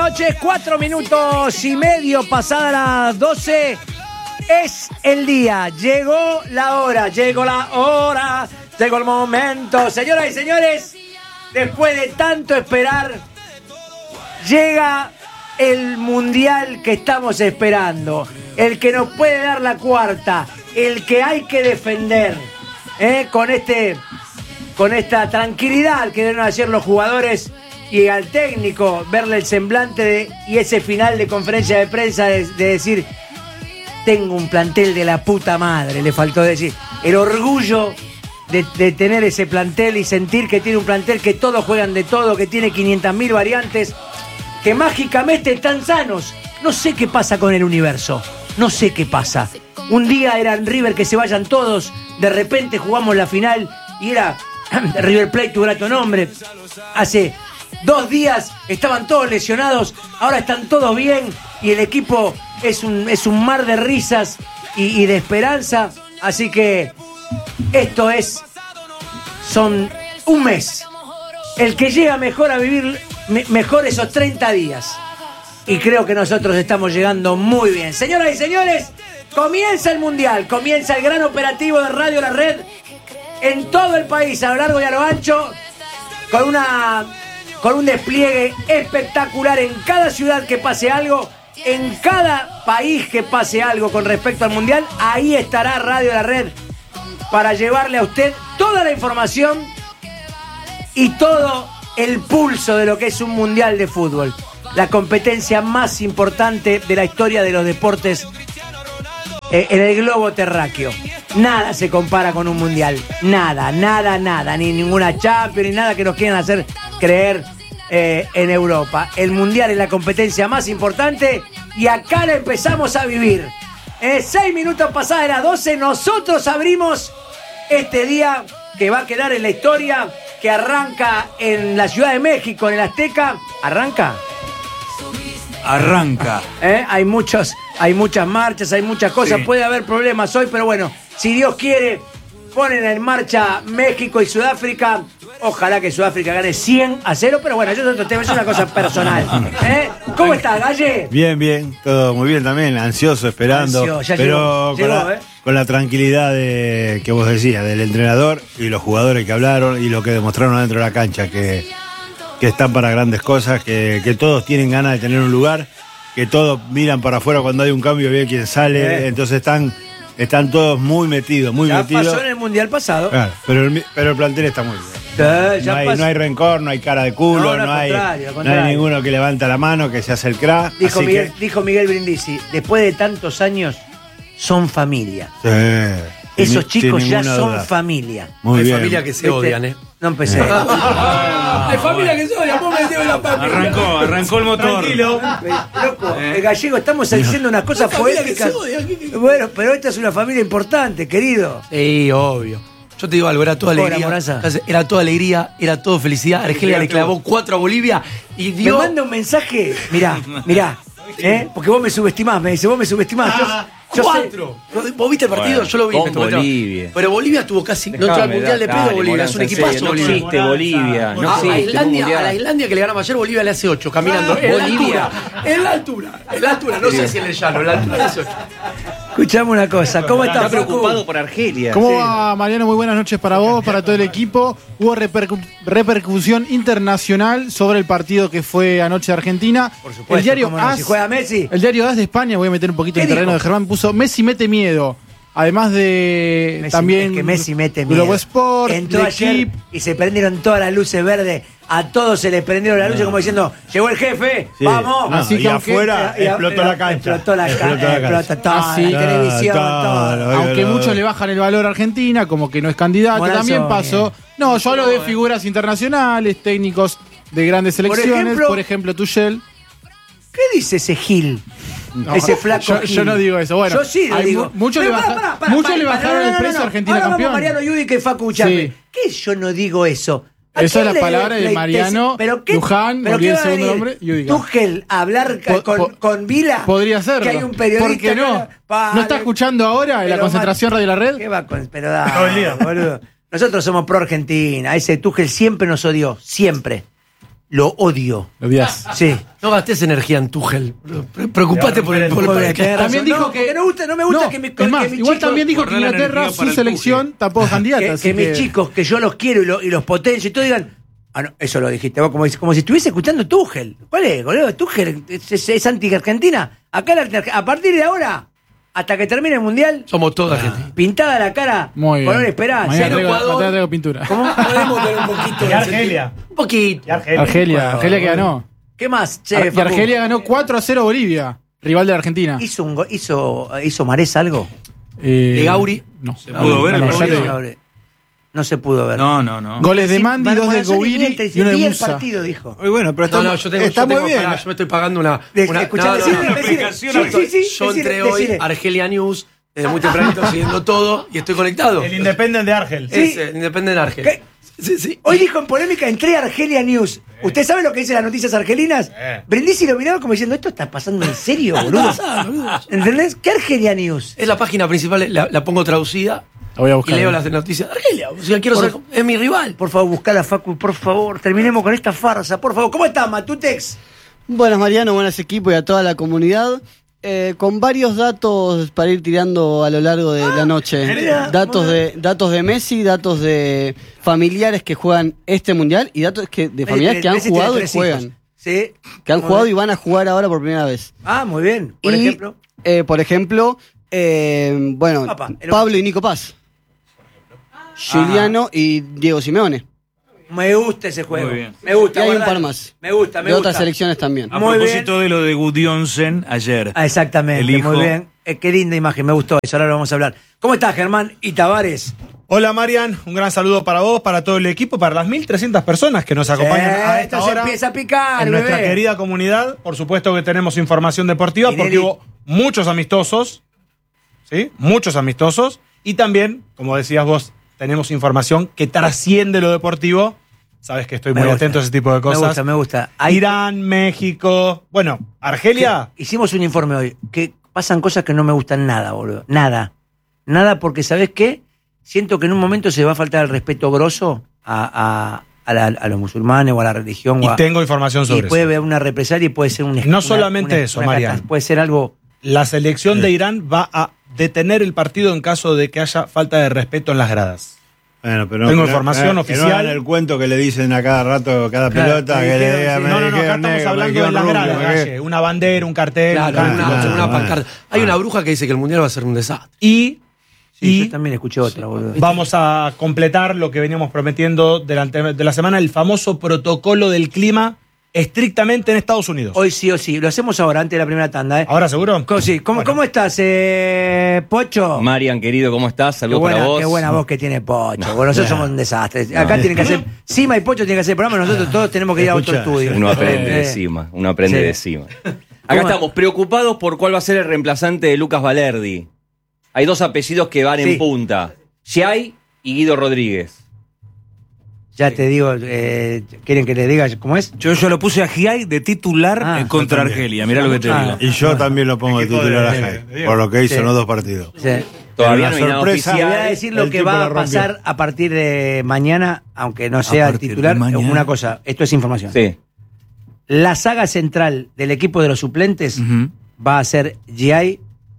noches, 4 minutos y medio pasadas las 12. Es el día, llegó la hora, llegó el momento. Señoras y señores, después de tanto esperar, llega el mundial que estamos esperando, el que nos puede dar la cuarta, el que hay que defender, con esta tranquilidad que deben hacer los jugadores y al técnico, verle el semblante y ese final de conferencia de prensa de decir: tengo un plantel de la puta madre, le faltó decir. El orgullo de tener ese plantel y sentir que tiene un plantel que todos juegan de todo, que tiene 500.000 variantes, que mágicamente están sanos. No sé qué pasa con el universo, no sé qué pasa. Un día era en River que se vayan todos, de repente jugamos la final y era River Plate, tu grato nombre. Hace 2 días estaban todos lesionados, ahora están todos bien y el equipo es un mar de risas y de esperanza. Así que esto son un mes. El que llega mejor a vivir mejor esos 30 días. Y creo que nosotros estamos llegando muy bien. Señoras y señores, comienza el mundial, comienza el gran operativo de Radio La Red en todo el país, a lo largo y a lo ancho, con un despliegue espectacular en cada ciudad que pase algo, en cada país que pase algo con respecto al mundial. Ahí estará Radio La Red para llevarle a usted toda la información y todo el pulso de lo que es un mundial de fútbol, la competencia más importante de la historia de los deportes en el globo terráqueo. Nada se compara con un mundial, nada, ni ninguna Champions, ni nada que nos quieran hacer creer en Europa. El mundial es la competencia más importante y acá la empezamos a vivir. 6 minutos pasadas de las 12, nosotros abrimos este día que va a quedar en la historia, que arranca en la Ciudad de México, en el Azteca. ¿Arranca? Hay muchas marchas, hay muchas cosas, sí. Puede haber problemas hoy, pero bueno, si Dios quiere, ponen en marcha México y Sudáfrica. Ojalá que Sudáfrica gane 100-0, pero bueno, yo otro tema, es una cosa personal. ¿Cómo estás, Galle? Bien, todo muy bien también, ansioso, esperando, pero llegó, con la tranquilidad que vos decías, del entrenador y los jugadores que hablaron y lo que demostraron dentro de la cancha, que están para grandes cosas, que todos tienen ganas de tener un lugar, que todos miran para afuera cuando hay un cambio, bien quién sale, entonces están todos muy metidos. Ya pasó en el mundial pasado. Claro, pero el plantel está muy bien. No hay rencor, no hay cara de culo, no hay ninguno que levanta la mano, que se hace el crack. Dijo Miguel Brindisi, después de tantos años, son familia. Sí. Esos chicos ya son familia. Hay familia que se odian, No empecé. Hay familia que se odian, vos me en la familia. Arrancó el motor. Tranquilo. Loco, el Gallego, estamos diciendo unas cosas poéticas. Bueno, pero esta es una familia importante, querido. Sí, obvio. Yo te digo algo, era toda alegría, era todo felicidad. Argelia le clavó 4 a Bolivia y dio... Me manda un mensaje, mirá, porque vos me subestimás, me dice, vos me subestimás. 4. ¿Vos viste el partido? Yo lo vi. Con Bolivia. Pero Bolivia tuvo casi... No entró al Mundial de pedo Bolivia. Es un equipazo Bolivia. No existe Bolivia. A la Islandia que le ganamos ayer, Bolivia le hace 8, caminando. Bolivia. En la altura. No sé si en el llano, en la altura le hace 8. Escuchame una cosa, ¿cómo estás? Está preocupado por Argelia. ¿Cómo va, Mariano? Muy buenas noches para vos, para todo el equipo. Hubo repercusión internacional sobre el partido que fue anoche de Argentina. Por supuesto. El diario AS, si juega Messi. El diario AS de España, voy a meter un poquito en terreno de Germán, puso Messi mete miedo. Además de Messi, también es que Messi mete miedo. Globo Sport, entró ayer y se prendieron todas las luces verdes. A todos se les prendieron las luces como diciendo, llegó el jefe, vamos. Así que afuera explotó la cancha. Explotó todo, televisión, todo. Aunque muchos le bajan el valor a Argentina, como que no es candidato, Morazo, también pasó. No, yo hablo de figuras internacionales, técnicos de grandes selecciones, por ejemplo Tuchel. ¿Qué dice ese Gil? No, ese flaco Gil. Yo no digo eso. Bueno, yo sí lo digo. Muchos le bajaron el precio a Argentina campeón. Mariano Yudica y Facu Ucharme. ¿Qué yo no digo eso? Esa es la palabra de Mariano Luján, me olvidé el segundo nombre, Yudica. Tuchel, hablar con Vila. Podría ser. Que hay un periodista. ¿Por qué no? ¿No está escuchando ahora en la concentración Radio La Red? ¿Qué va con? Pero dale, boludo. Nosotros somos pro Argentina. Ese Tuchel siempre nos odió. Siempre. Lo odio. Lo odias. Sí. No gastes energía en Tuchel. Preocupate por el También dijo que no me gusta que mi igual también dijo que Inglaterra, su selección, tampoco es candidata. Que mis chicos, que yo los quiero y los potencio y todo digan, no, eso lo dijiste vos, como si estuviese escuchando Tuchel. ¿Cuál es, boludo? Tuchel es anti-Argentina. Acá a partir de ahora, hasta que termine el Mundial, somos todos argentinos. Pintada la cara, color esperanza. Mañana traigo pintura. ¿Cómo podemos tener un poquito de Argelia? Un poquito. Argelia que ganó. ¿Qué más, che? Y Argelia ganó 4-0 Bolivia, rival de la Argentina. ¿Hizo Marés algo? ¿De Gauri? No. ¿Se pudo ver? No se pudo ver. No. Goles de Mandi, 2 de Gouiri y uno de Musa. El partido, dijo. Muy bueno, pero está muy bien. Yo me estoy pagando una explicación. Yo entré hoy a Argelia News desde muy tempranito siguiendo todo y estoy conectado. El Independent de Argel. Sí, el Independent de Argel. Sí. Hoy dijo en polémica, entré a Argelia News. ¿Usted sabe lo que dicen las noticias argelinas? Brindisi lo miraba como diciendo, ¿esto está pasando en serio, boludo? ¿Entendés? ¿Qué Argelia News? Es la página principal, la pongo traducida. Voy a buscar. Y leo las noticias de Argelia. O sea, quiero saber, es mi rival. Por favor, buscala, Facu, por favor. Terminemos con esta farsa, por favor. ¿Cómo estás, Matutex? Buenas, Mariano, buenas equipo y a toda la comunidad. Con varios datos para ir tirando a lo largo de la noche. Datos de Messi, datos de familiares que juegan este mundial y datos de familiares que han jugado y juegan. Sí. Que han jugado y van a jugar ahora por primera vez. Muy bien. Por ejemplo, Pablo y Nico Paz. Giuliano y Diego Simeone. Me gusta ese juego. Muy bien. Me gusta. Y hay un par más. Me gusta. De otras selecciones también. A propósito de lo de Gudjonsen ayer. Exactamente. Muy bien. Qué linda imagen. Me gustó eso. Ahora lo vamos a hablar. ¿Cómo estás, Germán y Tavares? Hola, Marian. Un gran saludo para vos, para todo el equipo, para las 1.300 personas que nos acompañan a esta hora. Se empieza a picar, en nuestra querida comunidad. Por supuesto que tenemos información deportiva porque hubo muchos amistosos. ¿Sí? Muchos amistosos. Y también, como decías vos, tenemos información que trasciende lo deportivo. Sabes que estoy muy atento a ese tipo de cosas. Me gusta. Irán, México. Bueno, Argelia. Hicimos un informe hoy. Que pasan cosas que no me gustan nada, boludo. Nada porque, ¿sabés qué? Siento que en un momento se va a faltar el respeto grosso a los musulmanes o a la religión. Y tengo información sobre eso. Y puede haber una represalia y puede ser un... No solamente eso, Marian. Puede ser algo... La selección de Irán va a detener el partido en caso de que haya falta de respeto en las gradas. Bueno, pero tengo información oficial. No el cuento que le dicen a cada rato, cada pelota, que le digan. No, acá estamos hablando de las gradas, Galle. Una bandera, un cartel. Una pancarta. Hay una bruja que dice que el mundial va a ser un desastre. Y yo también escuché otra, boludo. Vamos a completar lo que veníamos prometiendo durante de la semana, el famoso protocolo del clima estrictamente en Estados Unidos. Hoy sí o sí. Lo hacemos ahora, antes de la primera tanda. ¿Ahora seguro? Sí. ¿Cómo estás, Pocho? Marian, querido, ¿cómo estás? Saludos para vos. Qué buena voz que tiene Pocho. Bueno, nosotros somos un desastre. Acá tienen que hacer... Sima y Pocho tienen que hacer el programa, nosotros todos tenemos que ir a otro estudio. Uno aprende de Sima, de Sima. Acá estamos preocupados por cuál va a ser el reemplazante de Lucas Valerdi. Hay dos apellidos que van en punta. Giai y Guido Rodríguez. Ya te digo, ¿quieren que le diga cómo es? Yo lo puse a Giai de titular contra Argelia, mirá lo que te digo. Y yo también lo pongo de titular a Giai, por lo que hizo en los dos partidos. Sí. Todavía no hay nada oficial. Voy a decir lo que va a pasar a partir de mañana, aunque no sea el titular. Una cosa, esto es información. Sí. La saga central del equipo de los suplentes va a ser Giai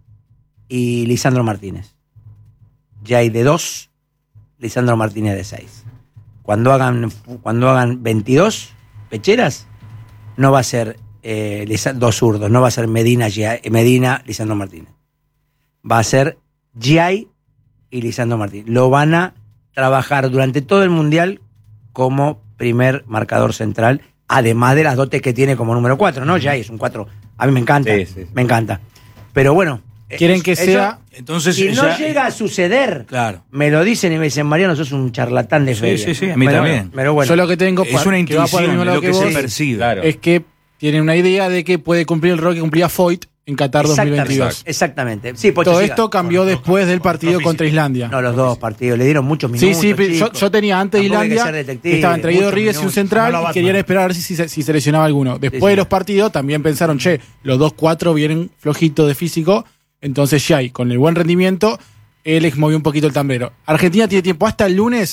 y Lisandro Martínez. Giai de 2, Lisandro Martínez de 6. Cuando hagan 22 pecheras, no va a ser dos zurdos, no va a ser Medina, Lisandro Martínez. Va a ser Giai y Lisandro Martínez. Lo van a trabajar durante todo el Mundial como primer marcador central, además de las dotes que tiene como número 4, ¿no? Giai es un 4. A mí me encanta, me encanta. Pero bueno... Quieren que sea... Entonces, si no llega a suceder, me lo dicen y me dicen, Mariano, sos un charlatán de feria. Sí, a mí también. Pero bueno, yo lo que tengo es una intuición, es lo que se percibe. Claro. Es que tienen una idea de que puede cumplir el rol que cumplía Foyt en Qatar 2022. Exactamente. Sí, todo esto cambió después del partido contra Islandia. No, los dos partidos, le dieron muchos minutos. Sí, yo tenía antes de Islandia, que estaban entre Guido Rodríguez y un central, y querían esperar a ver si se lesionaba alguno. Después de los partidos también pensaron, los 2-4 vienen flojitos de físico. Entonces Giai, con el buen rendimiento, él movió un poquito el tablero. Argentina tiene tiempo hasta el lunes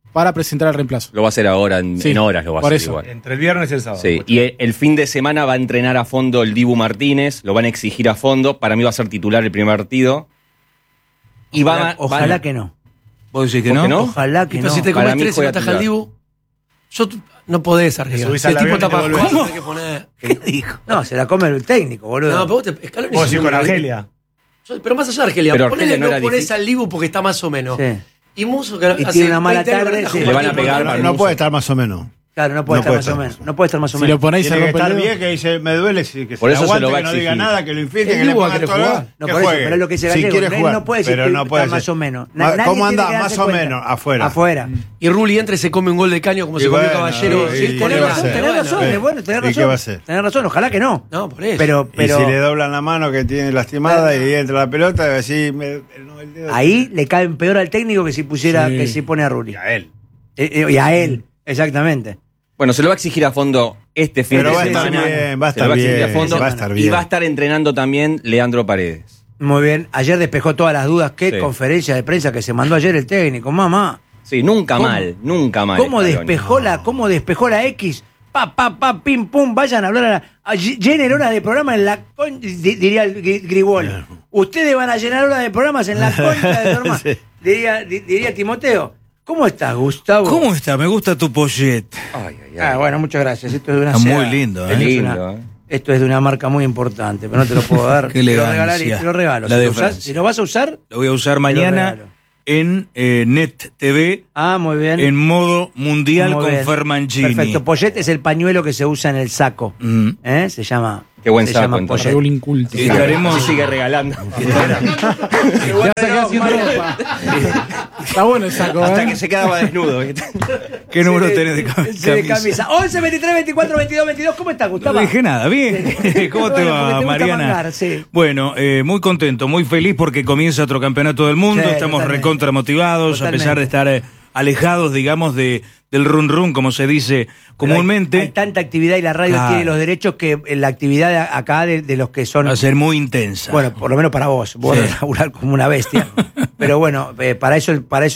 para presentar el reemplazo. Lo va a hacer ahora, en horas lo va a hacer igual. Entre el viernes y el sábado. Sí, y el fin de semana va a entrenar a fondo el Dibu Martínez, lo van a exigir a fondo, para mí va a ser titular el primer partido. Y ojalá que no. ¿Vos decís que no? Ojalá que no. Si te comes 3 y no ataja el Dibu, no podés arriesgar. Si el tipo tapa, ¿cómo? ¿Qué dijo? No, se la come el técnico, boludo. No, pero vos decís con Argelia. Pero más allá de Argelia, pero Argelia no pones al Dibu porque está más o menos. Sí. Y Musso, que tiene una mala tarde, le van a pegar. No puede estar más o menos. Claro, no puede estar más o menos. No puede estar más o menos. Si lo ponéis tiene que estar bien, que dice, me duele, que por eso aguante, se lo va a que no exigir. diga nada, que lo infiltre, que le ponga todo. No, por eso, pero es lo que dice Gallego. Si quiere jugar, no puede decir pero no puede más o menos. ¿Cómo anda más o menos? Afuera. Y Rulli entra y se come un gol de Caño como se comió Caballero. Tenés razón, tenés razón, ojalá que no. No, por eso. Pero y si le doblan la mano que tiene lastimada y entra la pelota, así ahí le caen peor al técnico que si pusiera, que si pone a Rulli. Y a él. Y a él, exactamente. Bueno, se lo va a exigir a fondo este fin de semana. Va a estar bien. Y va a estar entrenando también Leandro Paredes. Muy bien. Ayer despejó todas las dudas. Qué conferencia de prensa que se mandó ayer el técnico, mamá. Sí, nunca mal. ¿Cómo despejó la X? Pim, pum, vayan a hablar llenen horas de programa en la diría el Grigol. Ustedes van a llenar horas de programas en la concha de su hermano. Diría Timoteo. ¿Cómo estás, Gustavo? ¿Cómo está? Me gusta tu pollet. Bueno, muchas gracias. Esto es de una está muy lindo, Esto es de una marca muy importante, pero no te lo puedo dar. Qué elegancia. Te lo regalo. Si lo vas a usar, lo voy a usar mañana en Net TV. Muy bien. En modo mundial con Fermancini. Perfecto. Pollet es el pañuelo que se usa en el saco. Se llama. Qué buen saco, entonces. Estaremos. Sigue regalando. Está bueno el saco. Hasta que se quedaba desnudo. ¿Qué número tenés de camisa? 11, 23, 24, 22, 22. ¿Cómo estás, Gustavo? No dije nada. Bien. ¿Cómo te va, Mariana? Bueno, muy contento, muy feliz porque comienza otro campeonato del mundo. Estamos recontra motivados, a pesar de estar alejados, digamos, del run, como se dice comúnmente. Hay tanta actividad y la radio tiene los derechos que la actividad acá de los que son... Va a ser muy intensa. Bueno, por lo menos para vos. Vos vas a laburar como una bestia. Pero bueno, para eso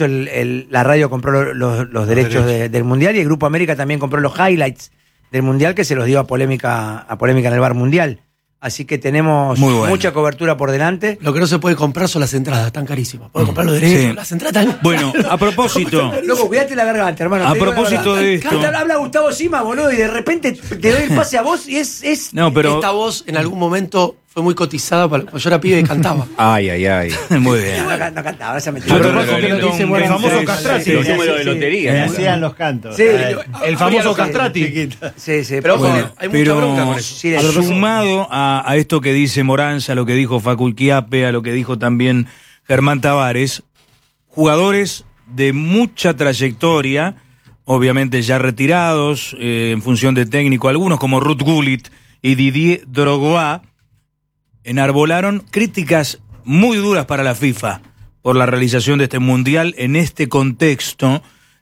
la radio compró los derechos del Mundial y el Grupo América también compró los highlights del Mundial que se los dio a Polémica en el Bar Mundial. Así que tenemos mucha cobertura por delante. Lo que no se puede comprar son las entradas, están carísimas. Puedes comprar los derechos, las entradas están... Bueno, a propósito... Loco, cuidate la garganta, hermano. A propósito de esto... Habla Gustavo Sima, boludo, y de repente te doy el pase a vos y es... No, pero... Esta voz en algún momento fue muy cotizada, yo era pibe y cantaba. Ay. Muy bien. No cantaba, esa Yo te recomiendo el famoso Castrati. El número de lotería. Hacían los cantos. Sí, el famoso Castrati. Sí. Pero hay mucha bronca con eso. Sumado a esto que dice Moranza, a lo que dijo Facu Chiappe, a lo que dijo también Germán Tavares, jugadores de mucha trayectoria, obviamente ya retirados, en función de técnico, algunos como Ruud Gullit y Didier Drogba, enarbolaron críticas muy duras para la FIFA por la realización de este mundial en este contexto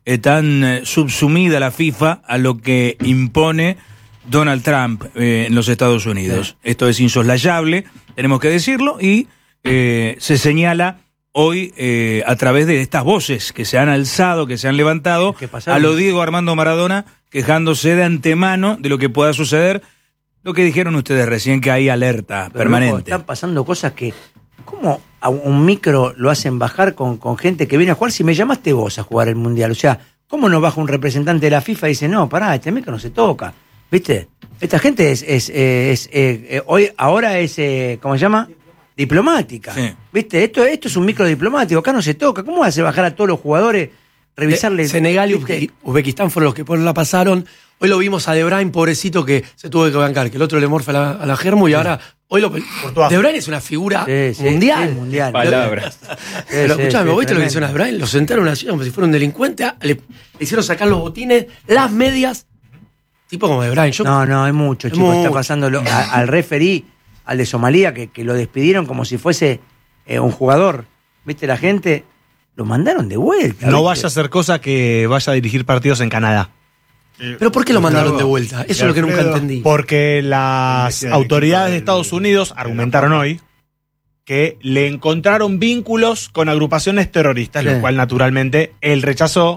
tan subsumida la FIFA a lo que impone Donald Trump en los Estados Unidos. Esto es insoslayable, tenemos que decirlo, y se señala hoy a través de estas voces que se han alzado, que se han levantado, a lo Diego Armando Maradona, quejándose de antemano de lo que pueda suceder. Lo que dijeron ustedes recién, que hay alerta permanente. Loco, están pasando cosas que... ¿Cómo a un micro lo hacen bajar con gente que viene a jugar si me llamaste vos a jugar el Mundial? O sea, ¿cómo no baja un representante de la FIFA y dice, no, pará, este micro no se toca? ¿Viste? Esta gente ahora es ¿cómo se llama? Diplomática. Sí. ¿Viste? Esto es un micro diplomático, acá no se toca. ¿Cómo hace bajar a todos los jugadores, revisarle? Senegal y Uzbekistán fueron los que la pasaron. Hoy lo vimos a De Bruyne, pobrecito, que se tuvo que bancar, que el otro le morfa a la germo y ahora... Hoy De Bruyne es una figura mundial. Mundial. Palabras. Pero escuchame, ¿viste lo que hicieron a De Bruyne? Lo sentaron así como si fuera un delincuente, le hicieron sacar los botines, las medias, tipo como De Bruyne. No, hay mucho, chicos. Está pasando al referí, al de Somalia, que lo despidieron como si fuese un jugador. ¿Viste? La gente lo mandaron de vuelta. No vaya a hacer cosa que vaya a dirigir partidos en Canadá. ¿Pero por qué lo mandaron de vuelta? Eso es lo que nunca entendí. Porque las autoridades de Estados Unidos argumentaron hoy que le encontraron vínculos con agrupaciones terroristas, lo cual naturalmente él rechazó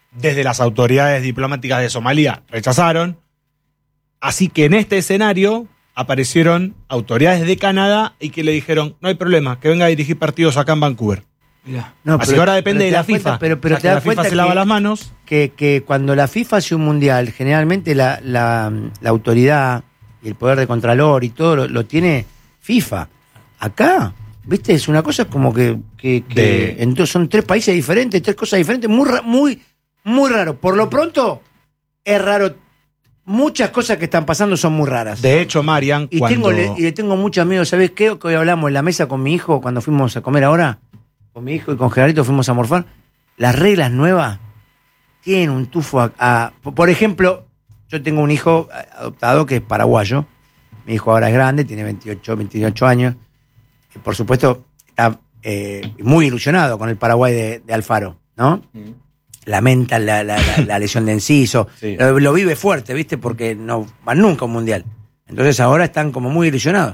desde las autoridades diplomáticas de Somalia rechazaron. Así que en este escenario aparecieron autoridades de Canadá y que le dijeron, no hay problema, que venga a dirigir partidos acá en Vancouver. No, así que ahora depende de la FIFA. Pero te das cuenta se lava las manos. Que cuando la FIFA hace un mundial, generalmente la autoridad y el poder de contralor y todo lo tiene FIFA. Acá, ¿viste? Es una cosa como que entonces son 3 países diferentes, 3 cosas diferentes, muy raro. Por lo pronto, es raro. Muchas cosas que están pasando son muy raras. De hecho, Marian, y le tengo muchos amigos, ¿sabés qué? Que hoy hablamos en la mesa con mi hijo, cuando fuimos a comer ahora, con mi hijo y con Gerardito fuimos a morfar. Las reglas nuevas tienen un tufo por ejemplo, yo tengo un hijo adoptado que es paraguayo. Mi hijo ahora es grande, tiene 28 años. Que por supuesto, está muy ilusionado con el Paraguay de Alfaro, ¿no? Lamenta la lesión de Enciso. Sí. Lo vive fuerte, ¿viste? Porque no van nunca a un mundial. Entonces ahora están como muy ilusionados.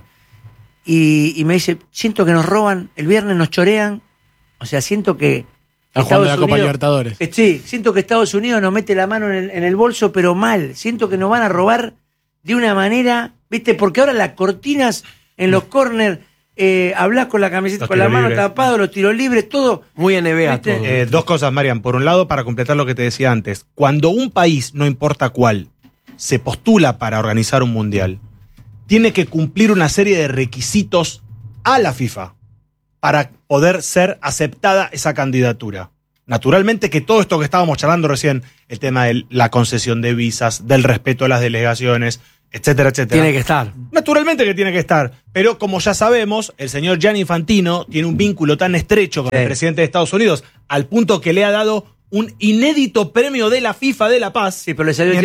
Y me dice, siento que nos roban, el viernes nos chorean. O sea, siento que jugando la Copa Libertadores. Sí, siento que Estados Unidos nos mete la mano en el bolso, pero mal. Siento que nos van a robar de una manera, ¿viste? Porque ahora las cortinas en los córner, hablás con la camiseta, con la mano tapada, los tiros libres, todo. Muy NBA todo. 2 cosas, Marian. Por un lado, para completar lo que te decía antes, cuando un país, no importa cuál, se postula para organizar un mundial, tiene que cumplir una serie de requisitos a la FIFA para poder ser aceptada esa candidatura. Naturalmente que todo esto que estábamos charlando recién, el tema de la concesión de visas, del respeto a las delegaciones, etcétera, etcétera. Tiene que estar. Naturalmente que tiene que estar, pero como ya sabemos, el señor Gianni Infantino tiene un vínculo tan estrecho con el presidente de Estados Unidos, al punto que le ha dado un inédito premio de la FIFA de la Paz. Sí, pero le salió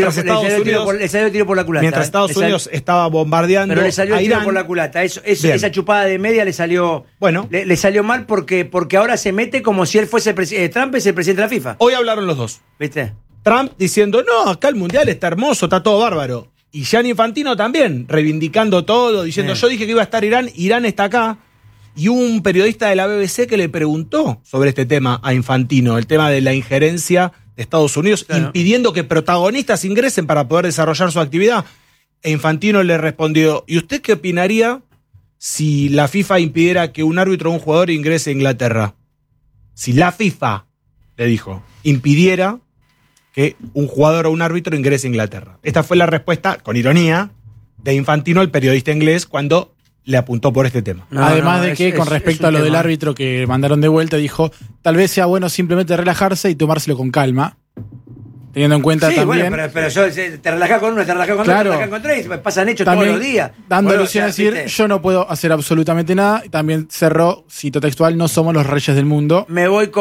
el tiro por la culata. Mientras Estados Unidos estaba bombardeando. Pero le salió el tiro por la culata. Esa chupada de media le salió. Bueno. Le salió mal porque ahora se mete como si él fuese Trump es el presidente de la FIFA. Hoy hablaron los dos. ¿Viste? Trump diciendo, no, acá el mundial está hermoso, está todo bárbaro. Y Gianni Infantino también, reivindicando todo, diciendo, yo dije que iba a estar Irán está acá. Y hubo un periodista de la BBC que le preguntó sobre este tema a Infantino, el tema de la injerencia de Estados Unidos, impidiendo que protagonistas ingresen para poder desarrollar su actividad. E Infantino le respondió, ¿y usted qué opinaría si la FIFA impidiera que un árbitro o un jugador ingrese a Inglaterra? Si la FIFA, le dijo, impidiera que un jugador o un árbitro ingrese a Inglaterra. Esta fue la respuesta, con ironía, de Infantino al periodista inglés cuando le apuntó por este tema. Además de que con respecto a lo del árbitro que mandaron de vuelta, dijo, tal vez sea bueno simplemente relajarse y tomárselo con calma, teniendo en cuenta también... Bueno, pero yo, te relajás con uno, te relajás con otro, te relajás con tres, pasan hechos todos los días. Dando alusión a decir, yo no puedo hacer absolutamente nada. Y también cerró, cito textual, no somos los reyes del mundo. Me voy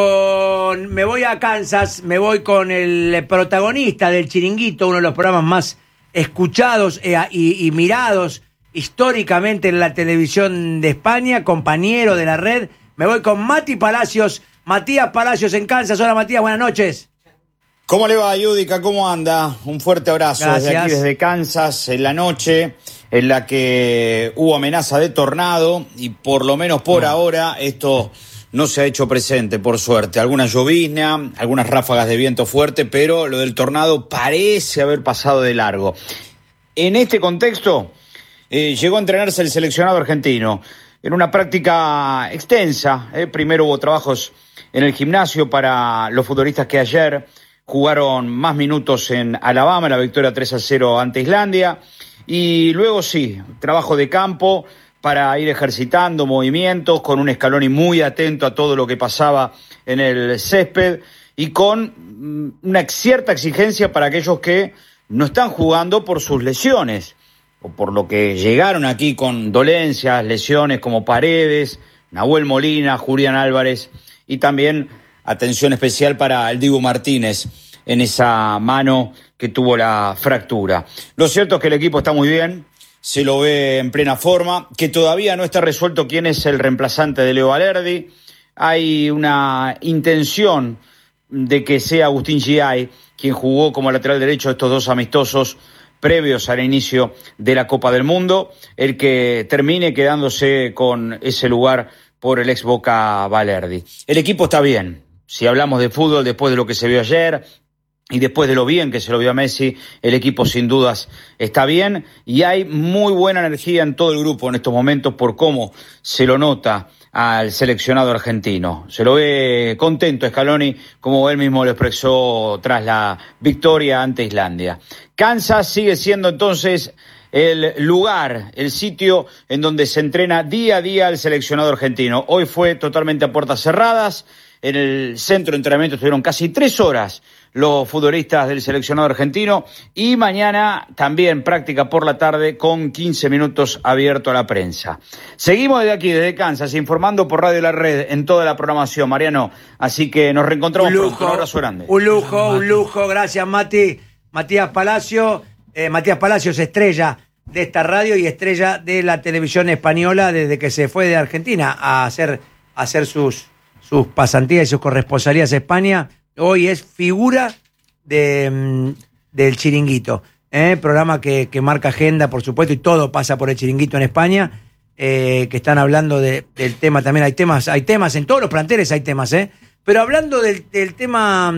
a Kansas, me voy con el protagonista del Chiringuito, uno de los programas más escuchados y mirados históricamente en la televisión de España, compañero de la red. Me voy con Matías Palacios en Kansas. Hola Matías, buenas noches. ¿Cómo le va, Yudica? ¿Cómo anda? Un fuerte abrazo. Gracias. Desde aquí, desde Kansas, en la noche en la que hubo amenaza de tornado y por lo menos por ahora esto no se ha hecho presente, por suerte. Alguna llovizna, algunas ráfagas de viento fuerte, pero lo del tornado parece haber pasado de largo. En este contexto, llegó a entrenarse el seleccionado argentino en una práctica extensa. Primero hubo trabajos en el gimnasio para los futbolistas que ayer jugaron más minutos en Alabama, en la victoria 3-0 ante Islandia. Y luego sí, trabajo de campo para ir ejercitando movimientos, con un Scaloni muy atento a todo lo que pasaba en el césped y con una cierta exigencia para aquellos que no están jugando por sus lesiones, o por lo que llegaron aquí con dolencias, lesiones como Paredes, Nahuel Molina, Julián Álvarez, y también atención especial para el Dibu Martínez en esa mano que tuvo la fractura. Lo cierto es que el equipo está muy bien, se lo ve en plena forma, que todavía no está resuelto quién es el reemplazante de Leo Valerdi. Hay una intención de que sea Agustín Giai quien jugó como lateral derecho estos dos amistosos previos al inicio de la Copa del Mundo, el que termine quedándose con ese lugar por el ex Boca Valerdi. El equipo está bien. Si hablamos de fútbol después de lo que se vio ayer, y después de lo bien que se lo vio a Messi, el equipo sin dudas está bien y hay muy buena energía en todo el grupo en estos momentos por cómo se lo nota al seleccionado argentino. Se lo ve contento Scaloni, como él mismo lo expresó tras la victoria ante Islandia. Kansas sigue siendo entonces el lugar, el sitio en donde se entrena día a día el seleccionado argentino. Hoy fue totalmente a puertas cerradas. En el centro de entrenamiento estuvieron casi 3 horas los futbolistas del seleccionado argentino y mañana también práctica por la tarde con 15 minutos abierto a la prensa. Seguimos desde aquí, desde Kansas, informando por Radio La Red en toda la programación, Mariano. Así que nos reencontramos pronto. Un abrazo grande. Un lujo. Gracias, Mati. Matías Palacios, estrella de esta radio y estrella de la televisión española desde que se fue de Argentina a hacer sus pasantías y sus corresponsalías a España. Hoy es figura del Chiringuito, programa que marca agenda, por supuesto, y todo pasa por el Chiringuito en España, que están hablando del tema también. Hay temas en todos los planteles, hay temas, pero hablando del tema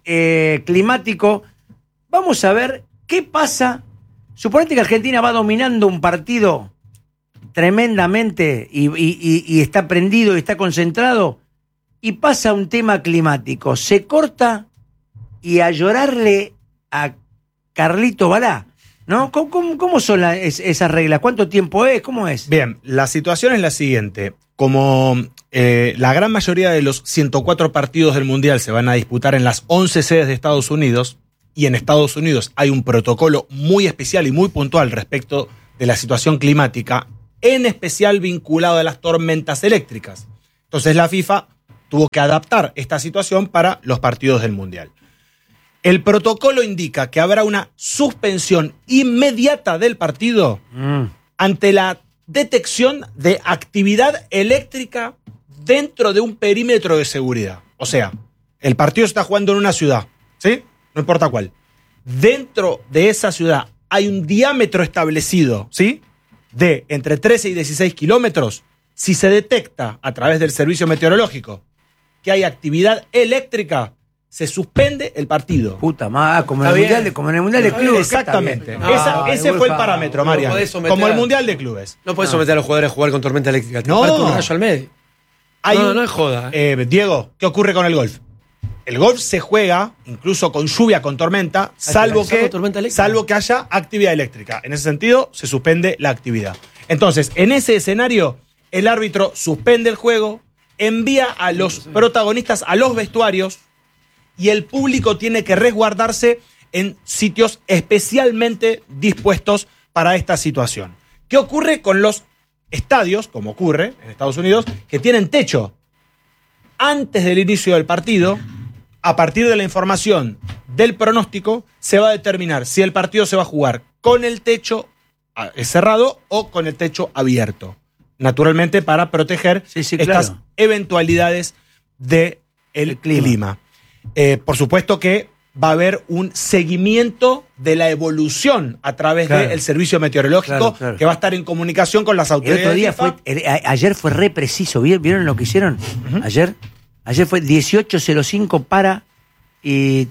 climático, vamos a ver qué pasa. Suponete que Argentina va dominando un partido tremendamente y está prendido y está concentrado, y pasa un tema climático, se corta y a llorarle a Carlito Balá, ¿no? ¿Cómo son esas reglas? ¿Cuánto tiempo es? ¿Cómo es? Bien, la situación es la siguiente. Como la gran mayoría de los 104 partidos del Mundial se van a disputar en las 11 sedes de Estados Unidos, y en Estados Unidos hay un protocolo muy especial y muy puntual respecto de la situación climática, en especial vinculado a las tormentas eléctricas. Entonces la FIFA tuvo que adaptar esta situación para los partidos del Mundial. El protocolo indica que habrá una suspensión inmediata del partido ante la detección de actividad eléctrica dentro de un perímetro de seguridad. O sea, el partido se está jugando en una ciudad, ¿sí? No importa cuál. Dentro de esa ciudad hay un diámetro establecido, ¿sí? De entre 13 y 16 kilómetros. Si se detecta a través del servicio meteorológico que hay actividad eléctrica, se suspende el partido. Puta madre, como en el Mundial de Clubes. Exactamente. Ese fue el parámetro, María. Como el Mundial de Clubes. No podés someter a los jugadores a jugar con tormenta eléctrica. No. Con un rayo al medio. No es joda. Diego, ¿qué ocurre con el golf? El golf se juega, incluso con lluvia, con tormenta, salvo que haya actividad eléctrica. En ese sentido, se suspende la actividad. Entonces, en ese escenario, el árbitro suspende el juego, envía a los protagonistas a los vestuarios y el público tiene que resguardarse en sitios especialmente dispuestos para esta situación. ¿Qué ocurre con los estadios, como ocurre en Estados Unidos, que tienen techo? Antes del inicio del partido, a partir de la información del pronóstico, se va a determinar si el partido se va a jugar con el techo cerrado o con el techo abierto. Naturalmente para proteger estas eventualidades del clima. Por supuesto que va a haber un seguimiento de la evolución a través del servicio meteorológico que va a estar en comunicación con las autoridades. Ayer fue re preciso. ¿Vieron lo que hicieron? Ayer fue 18:05 para y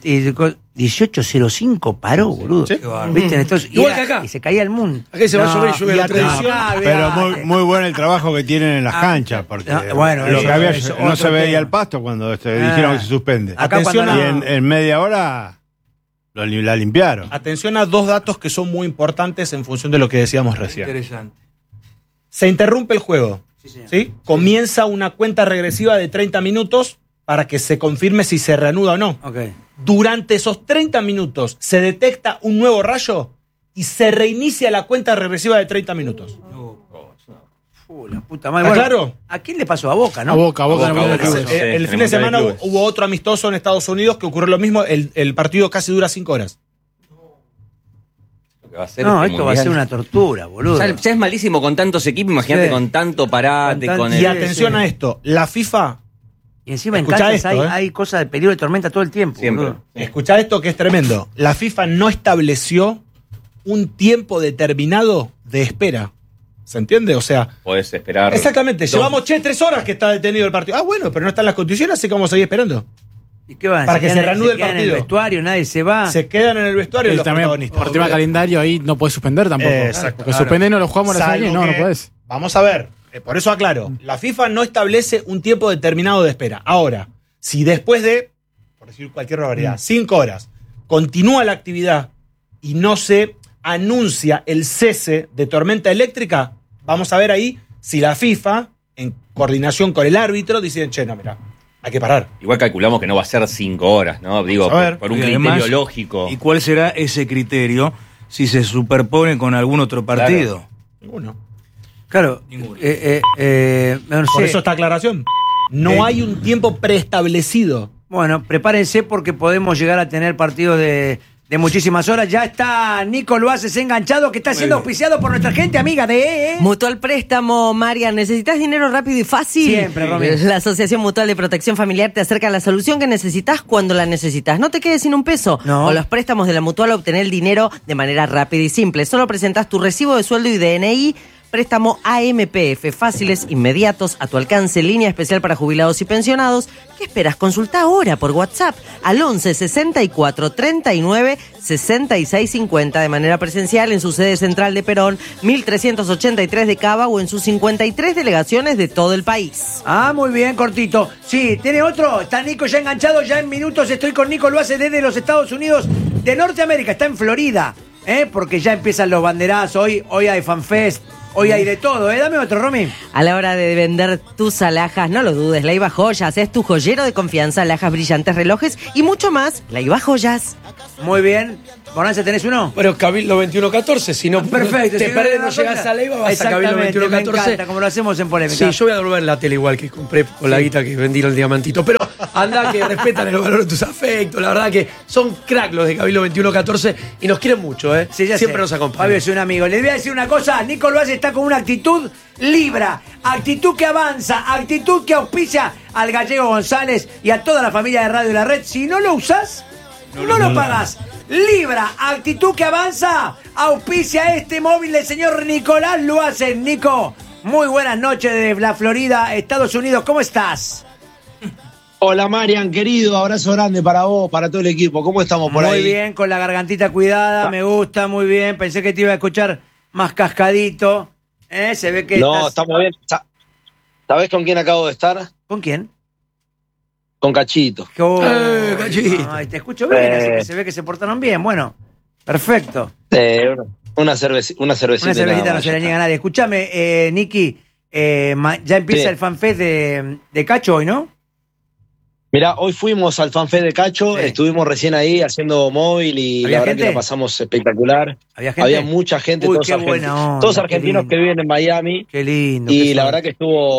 18:05 paró, boludo. ¿Sí? ¿Viste? Entonces, igual que acá. Y se caía el mundo. Aquí se va a llover y llueve la tradición. Pero muy bueno el trabajo que tienen en las canchas, porque lo que había no se veía el pasto cuando dijeron que se suspende. Atención y en media hora la limpiaron. Atención a 2 datos que son muy importantes en función de lo que decíamos recién. Interesante. Se interrumpe el juego. ¿Sí? Comienza una cuenta regresiva de 30 minutos para que se confirme si se reanuda o no. Durante esos 30 minutos se detecta un nuevo rayo y se reinicia la cuenta regresiva de 30 minutos. La puta madre. Bueno, claro. ¿A quién le pasó? A Boca, ¿no? A Boca. El fin de semana hubo otro amistoso en Estados Unidos que ocurrió lo mismo. El partido casi dura 5 horas. Esto va a ser una tortura, boludo. Ya es malísimo con tantos equipos, imagínate con tanto parate. Y atención a esto, la FIFA... Y encima en canchas hay cosas de peligro de tormenta todo el tiempo. Siempre. Escuchá esto que es tremendo. La FIFA no estableció un tiempo determinado de espera. ¿Se entiende? O sea... Podés esperar... Exactamente. Llevamos 3 horas que está detenido el partido. Bueno, pero no están las condiciones, así que vamos a seguir esperando. ¿Y qué van? Para que se reanude el partido. En el vestuario, nadie se va. Se quedan en el vestuario los protagonistas. Por tema calendario ahí no puedes suspender tampoco. Exacto. Porque suspender no lo jugamos la serie, no puedes. Vamos a ver, por eso aclaro, la FIFA no establece un tiempo determinado de espera. Ahora, si después de, por decir cualquier barbaridad, 5 horas, continúa la actividad y no se anuncia el cese de tormenta eléctrica, vamos a ver ahí si la FIFA, en coordinación con el árbitro, dice, che, no, mira, hay que parar. Igual calculamos que no va a ser 5 horas, ¿no? Digo, por un criterio además, lógico. ¿Y cuál será ese criterio si se superpone con algún otro partido? Claro. Ninguno. Claro. Ninguno. No por sé. eso esta aclaración. No hay un tiempo preestablecido. Bueno, prepárense porque podemos llegar a tener partidos de muchísimas horas. Ya está Nico Luaces enganchado, que está siendo auspiciado por nuestra gente amiga de Mutual Préstamo, Marian. ¿Necesitas dinero rápido y fácil? Siempre, Romy. La Asociación Mutual de Protección Familiar te acerca a la solución que necesitas cuando la necesitas. No te quedes sin un peso. No. Con los préstamos de la Mutual obtener el dinero de manera rápida y simple. Solo presentas tu recibo de sueldo y DNI. Préstamo AMPF, fáciles, inmediatos, a tu alcance, línea especial para jubilados y pensionados. ¿Qué esperas? Consulta ahora por WhatsApp al 11 64 39 66 50 de manera presencial en su sede central de Perón, 1383 de Cava o en sus 53 delegaciones de todo el país. Ah, muy bien, cortito. Sí, ¿tiene otro? Está Nico ya enganchado, ya en minutos estoy con Nico Luaces desde los Estados Unidos de Norteamérica, está en Florida, porque ya empiezan los banderazos, hoy hay FanFest. Hoy hay de todo, Dame otro, Romy. A la hora de vender tus alhajas, no lo dudes, Leiva Joyas es tu joyero de confianza, alhajas brillantes, relojes y mucho más. Leiva Joyas. Muy bien. Bonanza, ¿tenés uno? Bueno, Cabildo 2114, si no perfecto, te perdés, no llegas a Leiva, vas a Cabildo 2114. Me encanta, como lo hacemos en Polémica. Sí, yo voy a devolver la tele igual que compré con la guita que vendí el diamantito. Pero anda que respetan el valor de tus afectos. La verdad que son crack los de Cabildo 2114 y nos quieren mucho, ¿eh? Sí, siempre nos acompañan. Fabio es un amigo. Les voy a decir una cosa, Nico Luaces está con una actitud Libra, actitud que avanza, actitud que auspicia al Gallego González y a toda la familia de Radio La Red. Si no lo usás, no lo pagás. Libra, actitud que avanza, auspicia este móvil del señor Nicolás Luaces. Nico, muy buenas noches desde la Florida, Estados Unidos. ¿Cómo estás? Hola Marian, querido, abrazo grande para vos, para todo el equipo. ¿Cómo estamos por ahí? Muy bien, con la gargantita cuidada, me gusta, muy bien. Pensé que te iba a escuchar más cascadito. Se ve que no, estamos bien. ¿Sabés con quién acabo de estar? ¿Con quién? Con Cachito. Cachito. Ay, te escucho bien, así que se ve que se portaron bien. Bueno, perfecto. Una cervecita. Una cervecita no se le niega a nadie. Escúchame, Nicky, ya empieza el FanFest de Cacho hoy, ¿no? Mirá, hoy fuimos al FanFest de Cacho, estuvimos recién ahí haciendo móvil y la verdad que la pasamos espectacular. Había mucha gente, onda, todos argentinos que viven en Miami. Qué lindo. Y la verdad que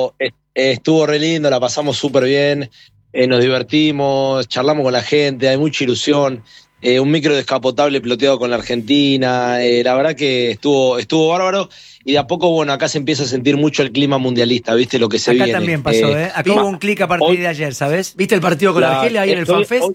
estuvo re lindo, la pasamos súper bien, nos divertimos, charlamos con la gente, hay mucha ilusión. Un micro descapotable piloteado con la Argentina, la verdad que estuvo bárbaro. Y de a poco, bueno, acá se empieza a sentir mucho el clima mundialista, ¿viste? Lo que se viene. Acá también pasó, Acá hubo un clic a partir de ayer, ¿sabes? ¿Viste el partido con la Argelia ahí en el FanFest?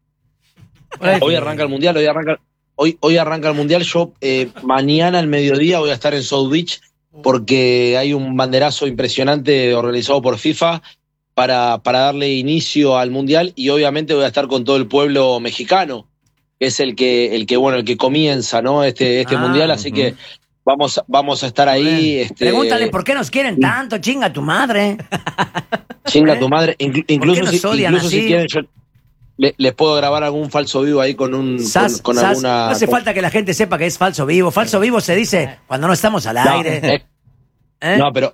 Hoy arranca el Mundial, hoy arranca el Mundial. Yo mañana al mediodía voy a estar en South Beach porque hay un banderazo impresionante organizado por FIFA para darle inicio al Mundial y obviamente voy a estar con todo el pueblo mexicano, que es el que comienza, ¿no? Este Mundial, así que vamos a estar ahí. Pregúntale por qué nos quieren tanto, chinga tu madre. Chinga tu madre. Incluso si quieren, yo les puedo grabar algún falso vivo ahí con alguna. No hace falta que la gente sepa que es falso vivo. Falso vivo se dice cuando no estamos al aire. No, pero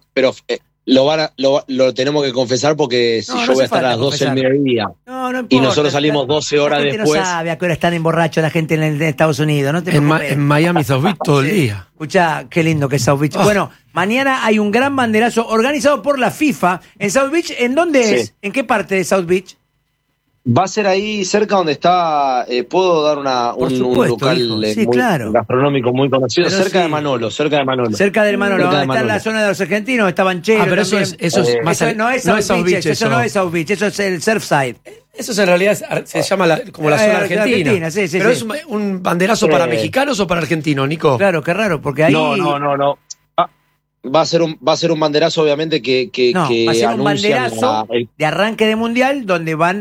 lo tenemos que confesar porque si yo voy a estar a las 12 del mediodía y nosotros salimos 12 horas después. No sabe a qué hora están emborrachos la gente en Estados Unidos. No te en Miami, South Beach todo el día. Escuchá, qué lindo que es South Beach. Bueno, mañana hay un gran banderazo organizado por la FIFA en South Beach. ¿En dónde es? ¿En qué parte de South Beach? Va a ser ahí cerca donde está, puedo dar un local gastronómico muy conocido, cerca de Manolo. Cerca del Manolo. Está en la zona de los argentinos, está Banchero. Pero eso es más no es South Beach, eso no es South Beach, eso es el Surfside. Eso en realidad se llama como la zona argentina. Sí, pero es un banderazo para mexicanos o para argentinos, Nico. Claro, qué raro, porque ahí. No. Va a ser un banderazo, obviamente, que va a ser un banderazo de arranque de mundial donde van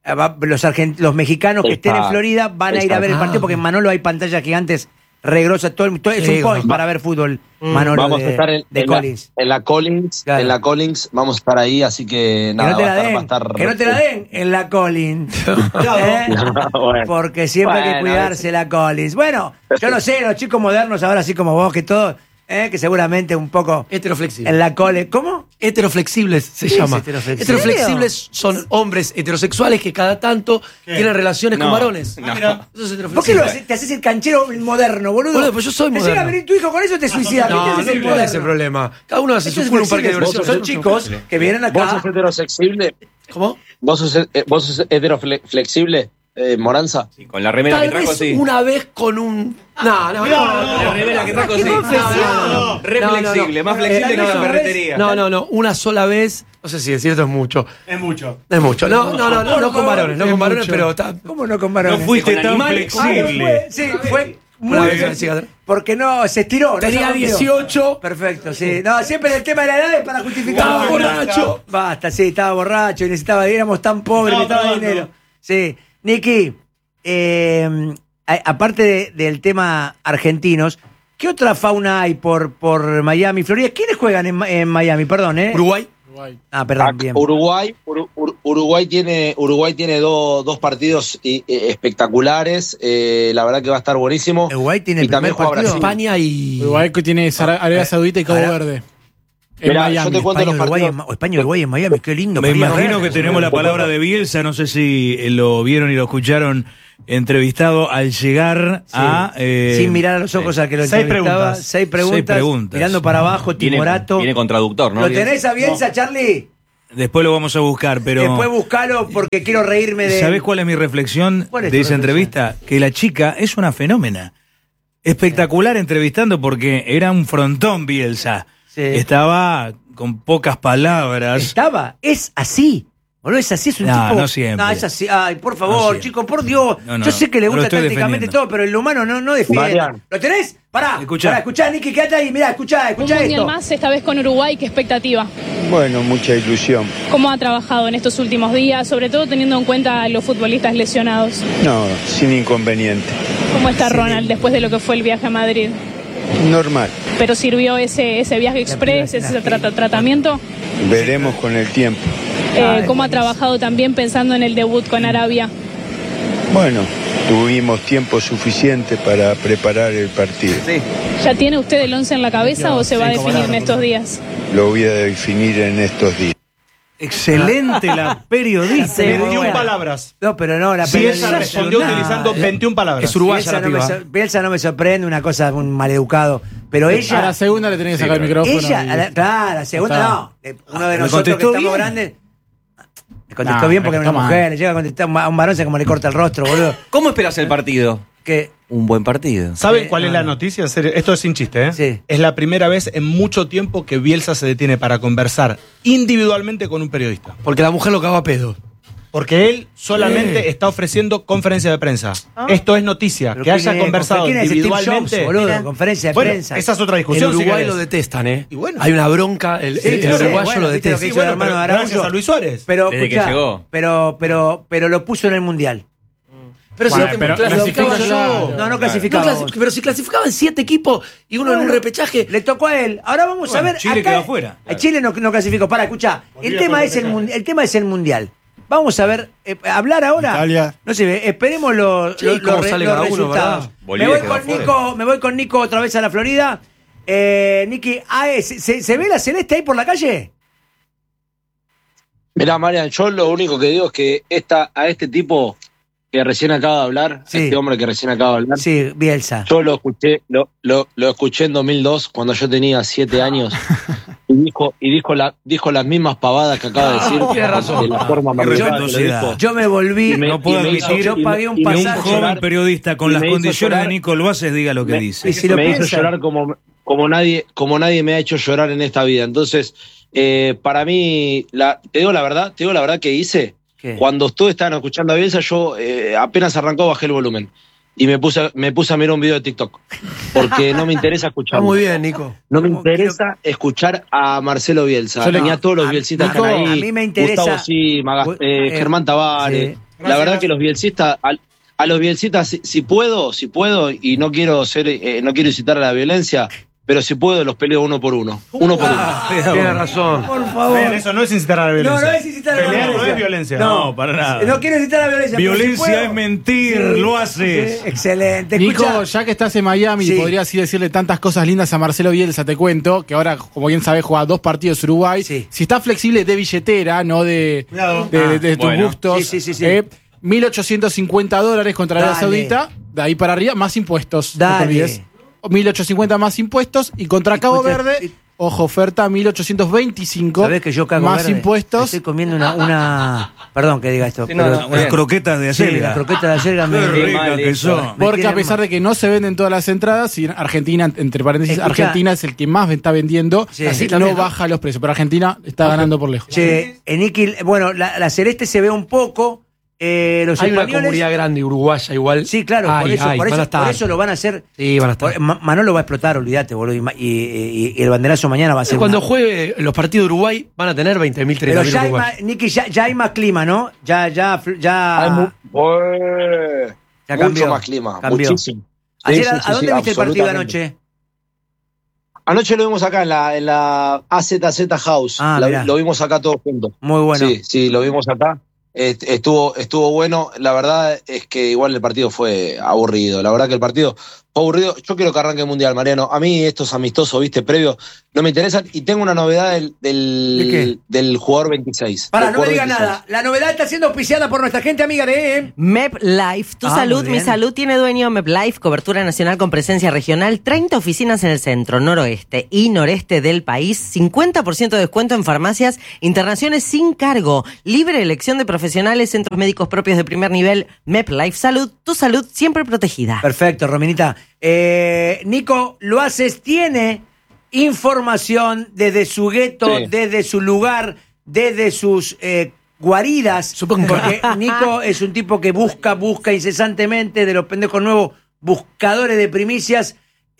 los mexicanos que estén en Florida van a ir a ver el partido porque en Manolo hay pantallas gigantes regrosas, es un point para ver fútbol, Manolo. Vamos a estar en Collins. En la Collins vamos a estar ahí, así que nada, que no te la den en la Collins. Bueno. Porque siempre hay que cuidarse la Collins. Bueno, yo no sé, los chicos modernos ahora así como vos, que todos, que seguramente un poco heteroflexibles. En la Collins, ¿cómo? Heteroflexibles se llama. Heteroflexibles son hombres heterosexuales que cada tanto tienen relaciones con varones. No. Eso es heteroflexible. ¿Por qué te haces el canchero moderno, boludo? Pues yo soy moderno. Llega a venir tu hijo con eso, te suicidas. No es el problema. Cada uno hace su culo un parque de diversión. Son chicos que vienen acá. ¿Vos sos heteroflexible? ¿Cómo? ¿Vos sos heteroflexible? Moranza. Sí, con la remera que trajo, sí. Una vez con un. No. La remera que trajo, sí. Re flexible, más flexible que la ferretería. No. Una sola vez. No sé si es cierto, es mucho. Es mucho. No con varones, pero está. ¿Cómo no con varones? No fuiste tan flexible. Sí, fue muy porque no, se estiró. Tenía 18. Perfecto, sí. No, siempre el tema de la edad es para justificar. Estaba borracho. Basta, sí, estaba borracho y éramos tan pobres, necesitaba dinero. Sí. Nicky, aparte del tema argentinos, ¿qué otra fauna hay por Miami, Florida? ¿Quiénes juegan en Miami? Perdón, Uruguay. Ah, perdón, bien. Uruguay tiene dos partidos espectaculares. La verdad que va a estar buenísimo. Uruguay tiene y también juega Brasil. España y Uruguay que tiene Arabia Saudita y Cabo Verde. Mirá, yo te cuento España y Uruguay en Miami, qué lindo. Me imagino que tenemos la palabra de Bielsa, no sé si lo vieron y lo escucharon entrevistado al llegar a... sin mirar a los ojos al que lo entrevistaba. Seis preguntas, mirando para abajo, timorato. Viene con traductor, ¿no? ¿Lo tenés a Bielsa, Charlie? Después lo vamos a buscar, pero... Después buscalo porque quiero reírme de... ¿Sabés cuál es mi reflexión de esa entrevista? Que la chica es una fenómena. Espectacular entrevistando porque era un frontón Bielsa. Sí. Estaba con pocas palabras. Es así. Boludo, es así, es un tipo. No siempre. No, es así. Ay, por favor, chicos, por Dios. Yo sé que le gusta tácticamente todo, pero el humano no defiende. ¿Lo tenés? Pará, escuchá, Nicky, quédate ahí, mirá, escuchá Un mundial más, esta vez con Uruguay, ¿qué expectativa? Bueno, mucha ilusión. ¿Cómo ha trabajado en estos últimos días, sobre todo teniendo en cuenta a los futbolistas lesionados? No, sin inconveniente. ¿Cómo está Ronald después de lo que fue el viaje a Madrid? Normal. ¿Pero sirvió ese viaje express, ese tratamiento? Veremos con el tiempo. ¿Cómo ha trabajado también pensando en el debut con Arabia? Bueno, tuvimos tiempo suficiente para preparar el partido. Sí. ¿Ya tiene usted el 11 en la cabeza o se va a definir en estos días? Lo voy a definir en estos días. Excelente la periodista. 21 palabras. No, pero no, la periodista respondió utilizando 21 palabras. Es uruguaya Bielsa no me sorprende, una cosa, un maleducado. Pero ella... A la segunda le tenés que sacar el micrófono. A la segunda no. Uno de nosotros que estamos grandes... Le contestó bien porque era una mujer. Le llega a contestar a un varón, se como le corta el rostro, boludo. ¿Cómo esperas el partido? Un buen partido. ¿Saben cuál es la noticia? Esto es sin chiste, ¿eh? Sí. Es la primera vez en mucho tiempo que Bielsa se detiene para conversar individualmente con un periodista. Porque la mujer lo caga a pedo. Porque él solamente está ofreciendo conferencia de prensa. Esto es noticia. Que haya conversado individualmente. Boludo, conferencia de prensa. Esa es otra discusión. En Uruguay lo detestan, ¿eh? Y bueno. Hay una bronca. El uruguayo lo detesta. Sí, bueno, gracias a Luis Suárez. Pero, desde que llegó. Pero lo puso en el Mundial. Pero bueno, si pero clasificaba yo. No clasificaba. Pero si clasificaban 7 equipos y uno en un repechaje. Le tocó a él. Ahora vamos a ver. Chile quedó afuera. Chile no clasificó. Escuchá. El tema es el Mundial. Vamos a ver, hablar ahora. Italia. No sé, esperemos los resultados. Me voy con Nico otra vez a la Florida. Nicky, ¿se ve la celeste ahí por la calle? Mirá, Marian, yo lo único que digo es que a este tipo que recién acaba de hablar, este hombre que recién acaba de hablar. Sí, Bielsa. Yo lo escuché en 2002, cuando yo tenía 7 años, y dijo las mismas pavadas que acaba de decir. Tiene razón. De la forma más yo me volví, no puedo admitir yo pagué un que un pasaje. joven periodista con las condiciones de Nico Luaces diga lo que dice. Y si lo me piensa, hizo llorar como nadie me ha hecho llorar en esta vida. Entonces, para mí, te digo la verdad que hice. ¿Qué? Cuando todos estaban escuchando a Bielsa, yo apenas arrancó, bajé el volumen. Y me puse a mirar un video de TikTok. Porque no me interesa escuchar. Está muy bien, Nico. No me interesa escuchar a Marcelo Bielsa. Tenía todos los Bielsitas que están ahí. A mí me interesa. Gustavo Germán Tavares. La verdad que los bielcistas, a los bielcistas, si puedo, y no quiero incitar a la violencia, pero si puedo, los peleo uno por uno. Tiene razón. Por favor. Eso no es incitar a la violencia. No es incitar a la violencia. No es violencia. No, para nada. No quiero incitar a la violencia. Violencia es mentir, lo haces. Sí, excelente. Nico, ya que estás en Miami, podrías así decirle tantas cosas lindas a Marcelo Bielsa, te cuento, que ahora, como bien sabés, juega 2 partidos Uruguay. Sí. Si está flexible de billetera, no de tus gustos. Sí. 1.850 contra Arabia Saudita, de ahí para arriba, más impuestos. Dale. No te olvides. 1.850 más impuestos, y contra Cabo Verde, ojo, oferta 1.825. ¿Sabés que yo Cabo más Verde impuestos? Estoy comiendo una perdón que diga esto. Sí, unas croquetas de acelga. Sí, las croquetas de acelga Qué ricas que son. Porque a pesar de que no se venden todas las entradas, y Argentina, entre paréntesis, Argentina es el que más está vendiendo, así no baja los precios, pero Argentina está ganando por lejos. Niki, bueno, la celeste se ve un poco. Los hay españoles, una comunidad grande uruguaya igual. Sí, claro, por eso lo van a hacer. Sí, van a estar. Manolo va a explotar, olvídate, boludo. Y el banderazo mañana va a ser. Cuando juegue los partidos de Uruguay van a tener 20.000, 30.000 uruguayos. Niki, ya hay más clima, ¿no? Ya mucho más clima. Cambió. Muchísimo. Ayer, ¿a dónde viste el partido anoche? Anoche lo vimos acá en la AZZ House. Lo vimos acá todos juntos. Muy bueno. Sí, lo vimos acá. Estuvo bueno. La verdad es que igual el partido fue aburrido. La verdad que el partido fue aburrido. Yo quiero que arranque el Mundial, Mariano. A mí estos amistosos, previos, no me interesan. Y tengo una novedad del jugador 26. No me digas nada. La novedad está siendo auspiciada por nuestra gente amiga de MepLife. Tu salud, mi salud tiene dueño. MepLife, cobertura nacional con presencia regional. 30 oficinas en el centro, noroeste y noreste del país. 50% de descuento en farmacias. Internaciones sin cargo. Libre elección de profesionales. Centros médicos propios de primer nivel. MepLife Salud. Tu salud siempre protegida. Perfecto, Rominita. Nico Luaces tiene información desde su gueto, desde su lugar, desde sus guaridas. Porque Nico es un tipo que busca incesantemente, de los pendejos nuevos, buscadores de primicias.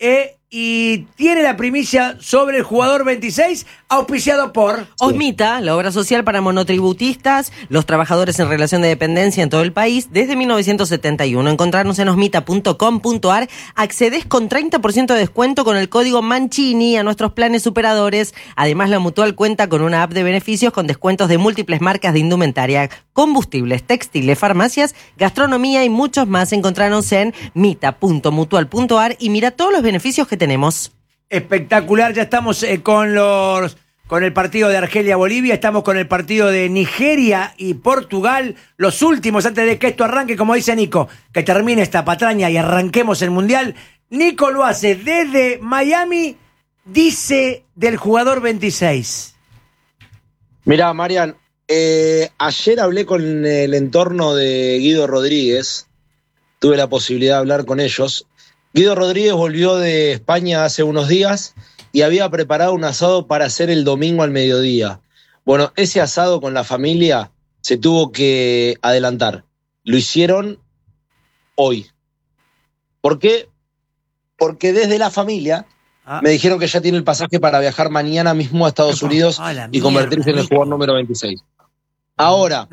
Y tiene la primicia sobre el jugador 26, auspiciado por Osmita, la obra social para monotributistas, los trabajadores en relación de dependencia en todo el país, desde 1971. Encontrarnos en osmita.com.ar. Accedes con 30% de descuento con el código Mancini a nuestros planes superadores. Además, la Mutual cuenta con una app de beneficios con descuentos de múltiples marcas de indumentaria, combustibles, textiles, farmacias, gastronomía y muchos más. Encontrarnos en mita.mutual.ar y mira todos los beneficios que tenemos. Espectacular, ya estamos con el partido de Argelia-Bolivia, estamos con el partido de Nigeria y Portugal, los últimos antes de que esto arranque, como dice Nico, que termine esta patraña y arranquemos el Mundial. Nico lo hace desde Miami, dice del jugador 26. Mirá, Marian, ayer hablé con el entorno de Guido Rodríguez, tuve la posibilidad de hablar con ellos. Guido Rodríguez volvió de España hace unos días y había preparado un asado para hacer el domingo al mediodía. Bueno, ese asado con la familia se tuvo que adelantar. Lo hicieron hoy. ¿Por qué? Porque desde la familia me dijeron que ya tiene el pasaje para viajar mañana mismo a Estados Unidos y convertirse en el jugador número 26. Ahora,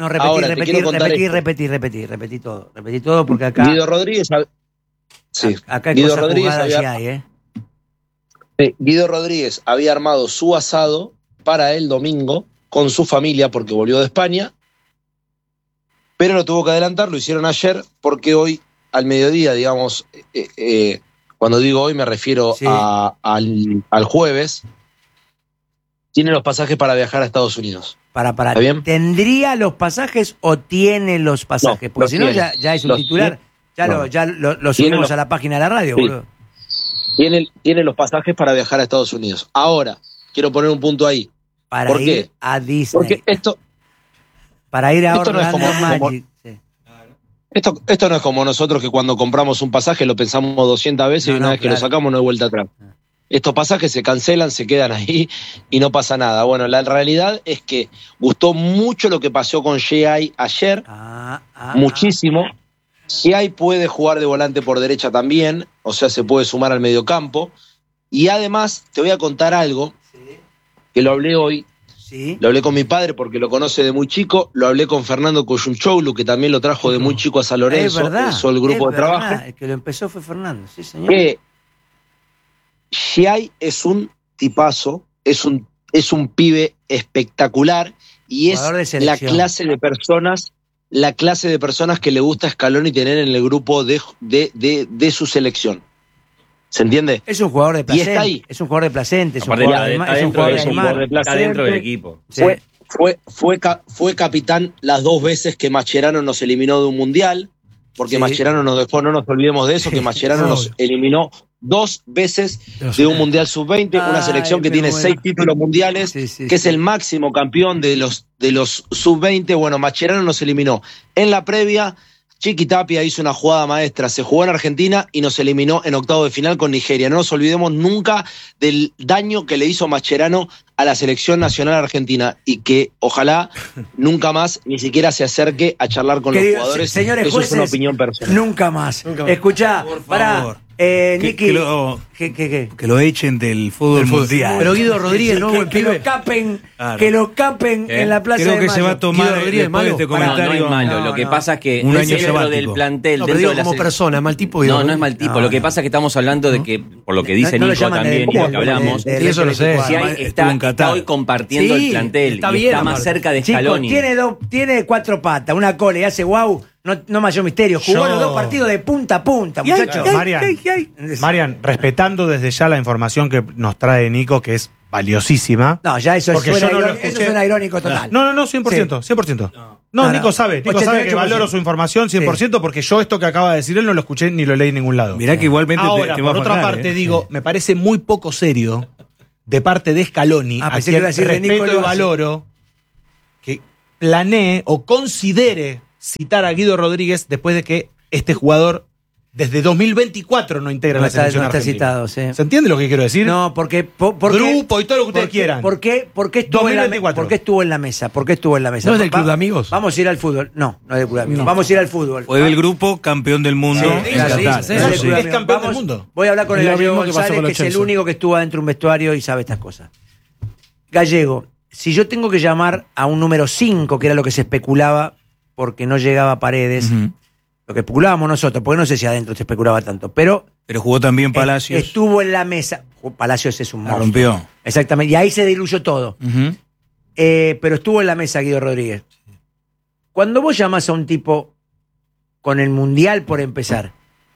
repetí todo porque acá Guido Rodríguez... Sí, acá Guido Rodríguez había armado su asado para el domingo con su familia porque volvió de España, pero lo tuvo que adelantar, lo hicieron ayer porque hoy al mediodía, digamos, cuando digo hoy me refiero al jueves, tiene los pasajes para viajar a Estados Unidos. ¿Está bien? ¿Tendría los pasajes o tiene los pasajes? Porque si no ya es un titular. Ya lo subimos a la página de la radio, boludo. Tiene los pasajes para viajar a Estados Unidos. Ahora, quiero poner un punto ahí. ¿Por qué? A Disney. Porque para ir a Orlando Magic. Esto no es como nosotros que cuando compramos un pasaje lo pensamos 200 veces y una vez que lo sacamos no hay vuelta atrás. Estos pasajes se cancelan, se quedan ahí y no pasa nada. Bueno, la realidad es que gustó mucho lo que pasó con G.I. ayer. Muchísimo. G.I. puede jugar de volante por derecha también, o sea, se puede sumar al mediocampo. Y además, te voy a contar algo, que lo hablé hoy, lo hablé con mi padre porque lo conoce de muy chico, lo hablé con Fernando Coyunchoulu, que también lo trajo de muy chico a San Lorenzo, empezó el grupo de trabajo. El que lo empezó fue Fernando, sí, señor. Que Giai es un tipazo, es un pibe espectacular y es la clase de personas que le gusta a Scaloni tener en el grupo de su selección. ¿Se entiende? Es un jugador de Placente. Y está ahí. Es un jugador de Placente. Es un Aparte, jugador de Placente. Está dentro del equipo. Sí. Fue capitán las 2 veces que Mascherano nos eliminó de un mundial, porque Mascherano nos dejó, no nos olvidemos de eso, que Mascherano nos eliminó 2 veces de un mundial sub-20, una selección que tiene 6 títulos mundiales, que es el máximo campeón de los sub-20. Bueno, Mascherano nos eliminó en la previa. Chiqui Tapia hizo una jugada maestra, se jugó en Argentina y nos eliminó en octavo de final con Nigeria. No nos olvidemos nunca del daño que le hizo Mascherano a la selección nacional argentina y que ojalá nunca más ni siquiera se acerque a charlar con los jugadores. Señores eso jueces, es una opinión personal. Nunca más. Escuchá, pará. Nicky, que lo echen del fútbol mundial. Pero Guido Rodríguez, ¿no? Que lo capen en la Plaza Creo de que Mayo. se va a tomar después de este comentario. No es malo. Lo que pasa es que un año dentro sabático. del plantel. No, pero digo como persona, es mal tipo. No es mal tipo. Lo que pasa es que estamos hablando de que, por lo que dice Nico también, y lo que hablamos, eso lo sé. Está hoy compartiendo el plantel y está más cerca de Scaloni. Tiene 4 patas, una cola y hace guau. No mayor misterio. Jugó los 2 partidos de punta a punta, muchachos. Marian, respetando desde ya la información que nos trae Nico, que es valiosísima. No, ya eso suena irónico total. No, 100%. No, Nico sabe que valoro su información 100%, porque yo esto que acaba de decir él no lo escuché ni lo leí en ningún lado. Mirá que igualmente ahora, te va por a otra pagar, parte, digo, me parece muy poco serio de parte de Scaloni, a quien respeto y valoro, que planee o considere citar a Guido Rodríguez después de que este jugador desde 2024 no integra la selección argentina. Citado, sí. ¿Se entiende lo que quiero decir? No, porque grupo y todo lo que ustedes quieran. ¿Por qué estuvo en la mesa? ¿Por qué estuvo en la mesa? ¿No es del club de amigos? Vamos a ir al fútbol. No es del club de amigos. Vamos a ir al fútbol. Fue del grupo campeón del mundo. Es campeón del mundo. Voy a hablar con el Gallego González, que es el único que estuvo adentro de un vestuario y sabe estas cosas. Gallego, si yo tengo que llamar a un número 5, que era lo que se especulaba, porque no llegaba a Paredes, lo que especulábamos nosotros, porque no sé si adentro se especulaba tanto, pero jugó también Palacios. Estuvo en la mesa. Palacios es un monstruo. Rompió. Exactamente, y ahí se diluyó todo. Pero estuvo en la mesa Guido Rodríguez. Cuando vos llamás a un tipo con el Mundial por empezar,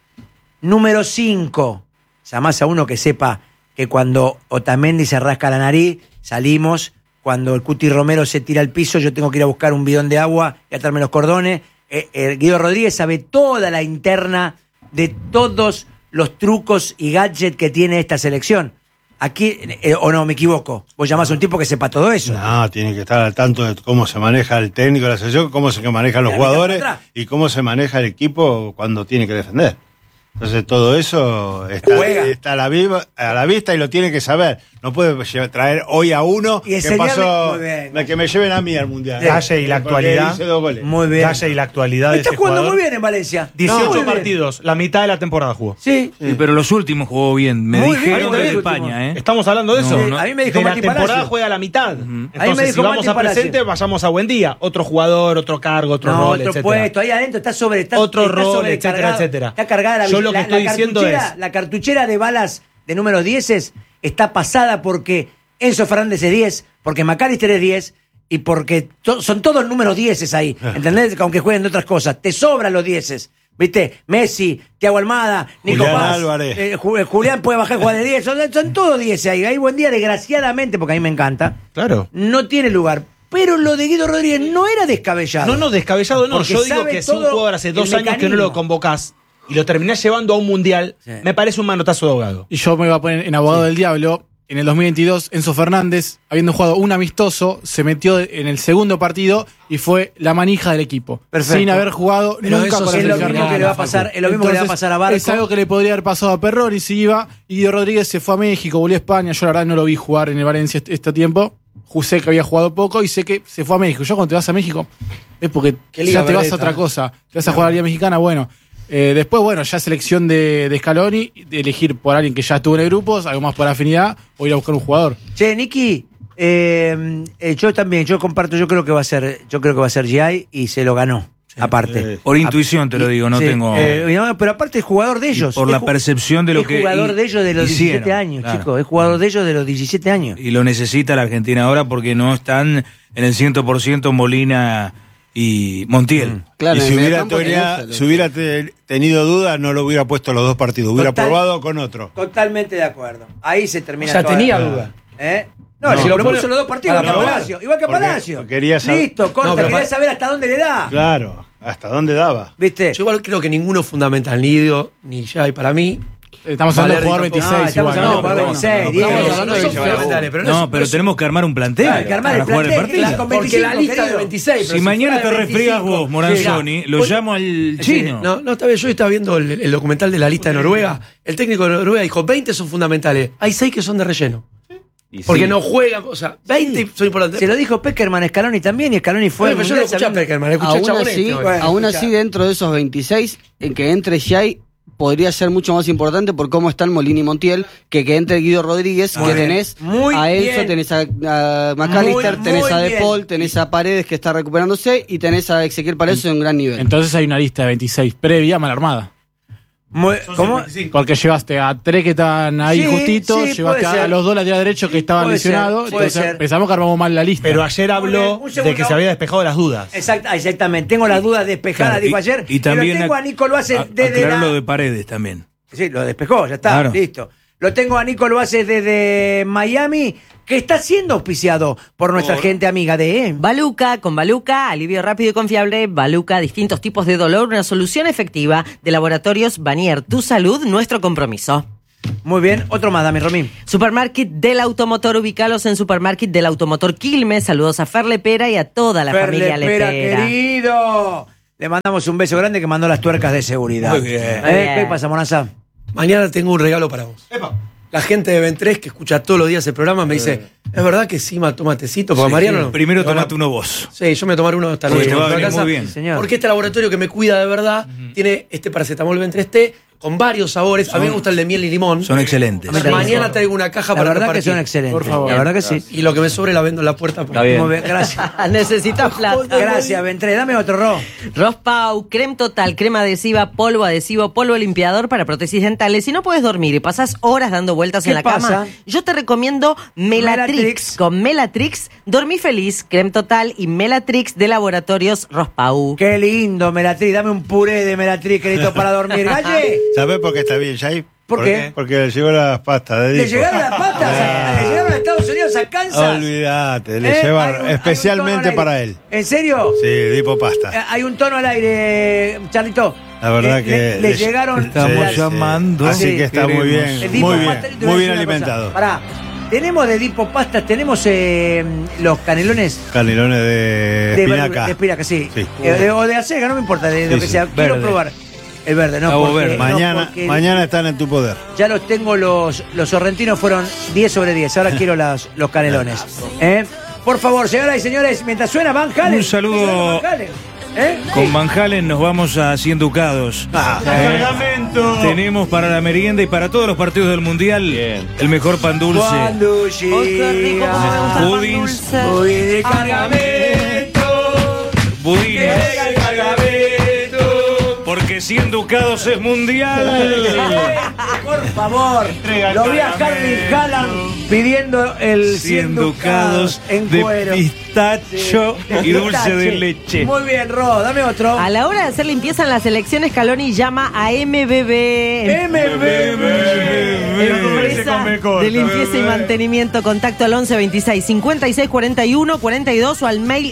número 5, llamás a uno que sepa que cuando Otamendi se rasca la nariz, salimos. Cuando el Cuti Romero se tira al piso, yo tengo que ir a buscar un bidón de agua y atarme los cordones. Guido Rodríguez sabe toda la interna de todos los trucos y gadgets que tiene esta selección. Aquí, o no, me equivoco. Vos llamás a un tipo que sepa todo eso. No, tiene que estar al tanto de cómo se maneja el técnico de la selección, cómo se manejan los jugadores y cómo se maneja el equipo cuando tiene que defender. Entonces todo eso está a la vista y lo tiene que saber. No puede traer hoy a uno que pasó, que me lleven a mí al Mundial. Calle y la actualidad. Muy bien. Calle y la actualidad de está jugando muy bien en Valencia. 18 partidos, la mitad de la temporada jugó. Sí, pero los últimos jugó bien. Me dijeron de España, Estamos hablando de eso. A mí me dijo de Martín la temporada Palacio. juega la mitad. Entonces, si vamos a presente, vayamos a buen día. Otro jugador, otro cargo, otro rol, otro etcétera. puesto. Ahí adentro está otro rol, etcétera. Está cargada Yo lo que estoy diciendo la cartuchera de balas de números 10 está pasada porque Enzo Fernández es 10, porque McAllister es 10 y porque son todos números 10 ahí, ¿entendés? Aunque jueguen de otras cosas, te sobran los 10, ¿viste? Messi, Thiago Almada, Nico Julián Paz, Álvarez. Julián puede bajar a jugar de 10, son todos 10 ahí. Ahí buen día, desgraciadamente, porque a mí me encanta. Claro. No tiene lugar. Pero lo de Guido Rodríguez no era descabellado. No, descabellado no. Porque Yo digo que si un jugador hace 2 años que no lo convocás y lo terminás llevando a un mundial, me parece un manotazo de ahogado. Y yo me iba a poner en abogado del diablo. En el 2022, Enzo Fernández, habiendo jugado un amistoso, se metió en el segundo partido y fue la manija del equipo. Perfecto. Sin haber jugado nunca con la es lo mismo que le va a pasar, es lo mismo que le va a pasar a Barco. Es algo que le podría haber pasado a Perroni si iba. Y Guido Rodríguez se fue a México, volvió a España. Yo la verdad no lo vi jugar en el Valencia este tiempo. Sé que había jugado poco y sé que se fue a México. Yo cuando te vas a México es porque ya te vas a otra cosa. Te vas a jugar a la Liga Mexicana, bueno. Después, bueno, ya selección de Scaloni, de elegir por alguien que ya estuvo en el grupo, algo más por afinidad, o ir a buscar un jugador. Che, Nicky, Yo también, yo creo que va a ser Giai y se lo ganó. Aparte. Por intuición te lo digo, no tengo. Pero aparte es jugador de ellos. Por la percepción de lo que. Es jugador de ellos de los 17 años, claro. Chicos. Es jugador de ellos de los 17 años. Y lo necesita la Argentina ahora porque no están en el 100% Molina y Montiel. Claro, y si hubiera tenido dudas, no lo hubiera puesto los dos partidos. Hubiera probado con otro. Totalmente de acuerdo. Ahí se termina. O sea, tenía dudas. No, si lo puso los dos partidos, igual que Palacio. Listo, corta, quería saber hasta dónde le da. Claro, hasta dónde daba. ¿Viste? Yo igual creo que ninguno es fundamental, ni Ido, ni Giai. Para mí, estamos hablando de jugador 26. Estamos hablando de jugador 26. No, pero tenemos que armar un plantel. Hay que armar el plantel. Porque la lista de 26. Si mañana te resfrías vos, Moranzoni, lo llamo al chino. No, está bien. Yo estaba viendo el documental de la lista de Noruega. El técnico de Noruega dijo: 20 son fundamentales. Hay 6 que son de relleno. Porque no juegan, o sea, 20 son importantes. Se lo dijo Peckerman, Scaloni también, y Scaloni fue. Pero yo no escuché a Peckerman, escuché a Chabonet. Aún así, dentro de esos 26, en que entre Giai podría ser mucho más importante por cómo están Molina y Montiel que entre Guido Rodríguez, que tenés a Enzo, tenés a McAllister, tenés a De Paul, tenés a Paredes que está recuperándose y tenés a Ezequiel Palacios en un gran nivel. Entonces hay una lista de 26 previa mal armada. ¿Cómo? Porque llevaste a 3 que estaban ahí justitos, llevaste a los 2 laterales derechos que estaban lesionados, entonces pensamos que armamos mal la lista. Pero ayer habló de que se había despejado las dudas. Exactamente, tengo las dudas despejadas, dijo ayer. Y también tengo a Nico Loaces desde lo de Paredes también. Sí, lo despejó, ya está, listo. Lo tengo a Nico Loaces desde Miami, que está siendo auspiciado por nuestra gente amiga de Baluca. Con Baluca, alivio rápido y confiable. Baluca, distintos tipos de dolor, una solución efectiva. De Laboratorios Vanier, tu salud, nuestro compromiso. Muy bien, otro más, dame, Romín. Supermarket del Automotor, ubicalos en Supermarket del Automotor Quilmes. Saludos a Fer Lepera y a toda la familia Lepera. Querido. Le mandamos un beso grande que mandó las tuercas de seguridad. Muy bien. ¿Qué pasa, Monaza? Mañana tengo un regalo para vos. La gente de Ben3 que escucha todos los días el programa me dice: ¿es verdad que Sima toma tecito? Porque Mariano no. Primero tomate uno vos. Sí, yo me tomaré uno esta noche. Te va a venir muy bien. Señor. Porque este laboratorio que me cuida de verdad tiene este paracetamol Ben3T con varios sabores. A mí me gusta el de miel y limón. Son excelentes. Mañana traigo una caja para repartir. La verdad que son excelentes. Por favor. La verdad que sí. Y lo que me sobre la vendo en la puerta. Está bien. Muy bien, gracias. Necesitas plata. Gracias, Ventré. Dame otro, Ro. Rospau, creme total, crema adhesiva, polvo adhesivo, polvo limpiador para prótesis dentales. Si no puedes dormir y pasás horas dando vueltas en la cama, yo te recomiendo Melatrix. Con Melatrix, dormí feliz, creme total y Melatrix de Laboratorios Rospau. Qué lindo, Melatrix. Dame un puré de Melatrix, querido, para dormir. Galle. ¿Sabés por qué está bien, Jai? ¿Por qué? Porque le llegó las pastas de ¿Le Dipo. llegaron las pastas? ¿Le llegaron a Estados Unidos, a Kansas? Olvídate, le llevan especialmente para él. ¿En serio? Sí, Dipo pasta. Hay un tono al aire, Charlito. La verdad que le llegaron. Estamos llamando. Así que está muy bien, muy bien alimentado. Pará. Tenemos de Dipo Pasta, tenemos los canelones. Canelones de espinaca. De espinaca, sí. Sí. O de acelga, no me importa, de lo que sea. Quiero probar. El verde, no, porque, mañana están en tu poder. Ya los tengo, los sorrentinos fueron 10 sobre 10. Ahora quiero los canelones. Por favor, señoras y señores, mientras suena Van Halen. Un saludo. Con Van Halen nos vamos a 100 ducados. Tenemos para la merienda y para todos los partidos del Mundial el mejor pan dulce. Budins. Budín de cargamento. Budín. Porque 100 ducados es mundial. Por favor, lo vi a Carly Haaland pidiendo el 100 ducados en cuero. De pistacho y dulce de leche. Muy bien, Ro, dame otro. A la hora de hacer limpieza en las elecciones, Scaloni llama a MBB. Empresa de limpieza y mantenimiento. Contacto al 11 26 56 41 42 o al mail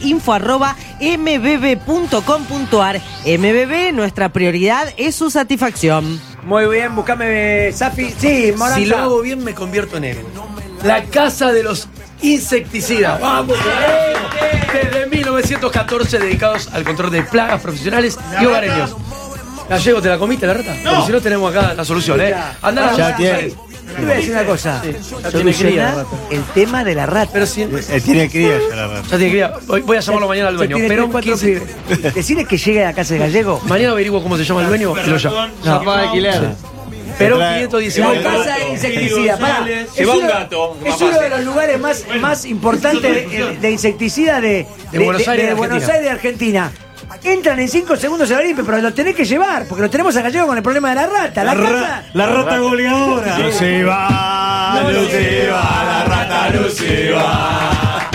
info@mbb.com.ar. MBB, nuestra prioridad es su satisfacción. Muy bien, buscame Safi. Sí, Moranza. Si lo hago bien, me convierto en héroe. La casa de los insecticidas. ¡Vamos! Desde 1914 dedicados al control de plagas profesionales y hogareños. Gallego, ¿te la comiste la rata? Porque si no tenemos acá la solución, Andá a la Te voy a decir una cosa. Solucionar el tema de la rata. Pero si tiene cría ya la rata. Ya tiene cría. Voy a llamarlo mañana al dueño. Pero decirle que llegue a casa de Gallego. Mañana averiguo cómo se llama el dueño y lo llamo. No, para alquiler. Perón trae- 519. La casa del insecticida. Pará, Se va un gato. Es uno de los lugares más importantes de insecticida de Buenos Aires, de Buenos Argentina. Aires, de Argentina. Entran en 5 segundos a la limpia, pero lo tenés que llevar, porque lo tenemos a Gallego con el problema de la rata. La casa. La rata goleadora. No se va, no se va, la rata no se va.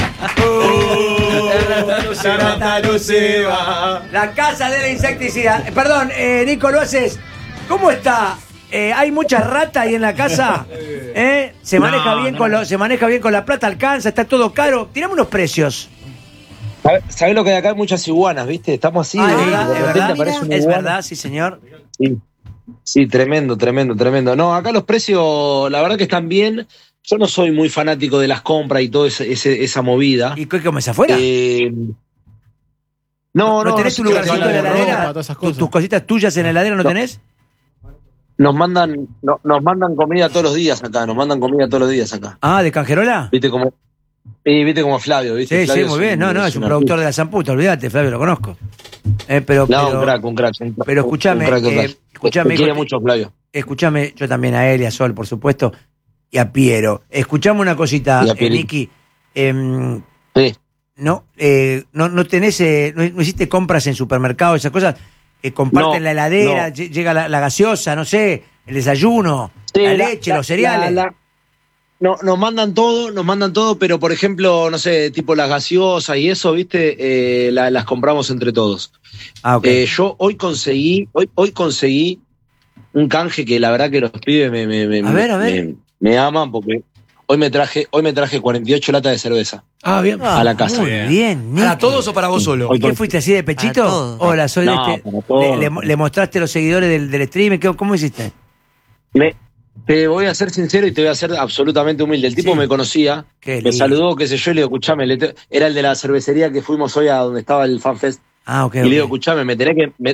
La rata no se va. La casa de la insecticida. Perdón, Nico, lo haces. ¿Cómo está? ¿Hay mucha rata ahí en la casa? ¿Se maneja bien con la plata? ¿Alcanza? ¿Está todo caro? Tirame unos precios. ¿Sabés lo que hay acá? Hay muchas iguanas, ¿viste? Estamos así. Ah, de es repente verdad, aparece una es iguana. verdad, sí, señor. Sí, tremendo. No, acá los precios, la verdad que están bien. Yo no soy muy fanático de las compras y toda esa movida. ¿Y qué comes afuera? No, tenés tu lugarcito en la heladera? ¿Tus cositas tuyas en la heladera no tenés? Nos mandan comida todos los días acá, Ah, ¿de Canjerola? ¿Viste cómo Flavio, ¿viste? Sí, Flavio sí, muy bien. No, es un una productor de la Zamputa, olvídate, Flavio, lo conozco. Pero un crack. escúchame, Me quiere mucho Flavio. Escúchame, yo también a él y a Sol, por supuesto, y a Piero. Escuchame una cosita, Y a Pierito. Niki. Sí. No tenés, no hiciste compras en supermercado, esas cosas. Comparten No, la heladera, no. llega la gaseosa, no sé, el desayuno, Sí, la leche, los cereales. No, nos mandan todo, pero por ejemplo, no sé, tipo las gaseosas y eso, ¿viste? Las compramos entre todos. Ah, ok. Yo hoy conseguí un canje que la verdad que los pibes A ver. me aman porque hoy me traje 48 latas de cerveza. Ah, bien. A la casa. Muy bien, Niki. ¿Para todos o para vos solo? Hoy ¿Qué fuiste así de pechito? Para todos. Hola, soy No, de este. para todos. ¿Le mostraste a los seguidores del stream? ¿Cómo hiciste? Te voy a ser sincero y te voy a ser absolutamente humilde. El tipo Sí. me conocía, Qué me lindo. saludó, qué sé yo, y le digo, escuchame, era el de la cervecería que fuimos hoy a donde estaba el FanFest. Ah, ok. Y le digo, escuchame, me tenés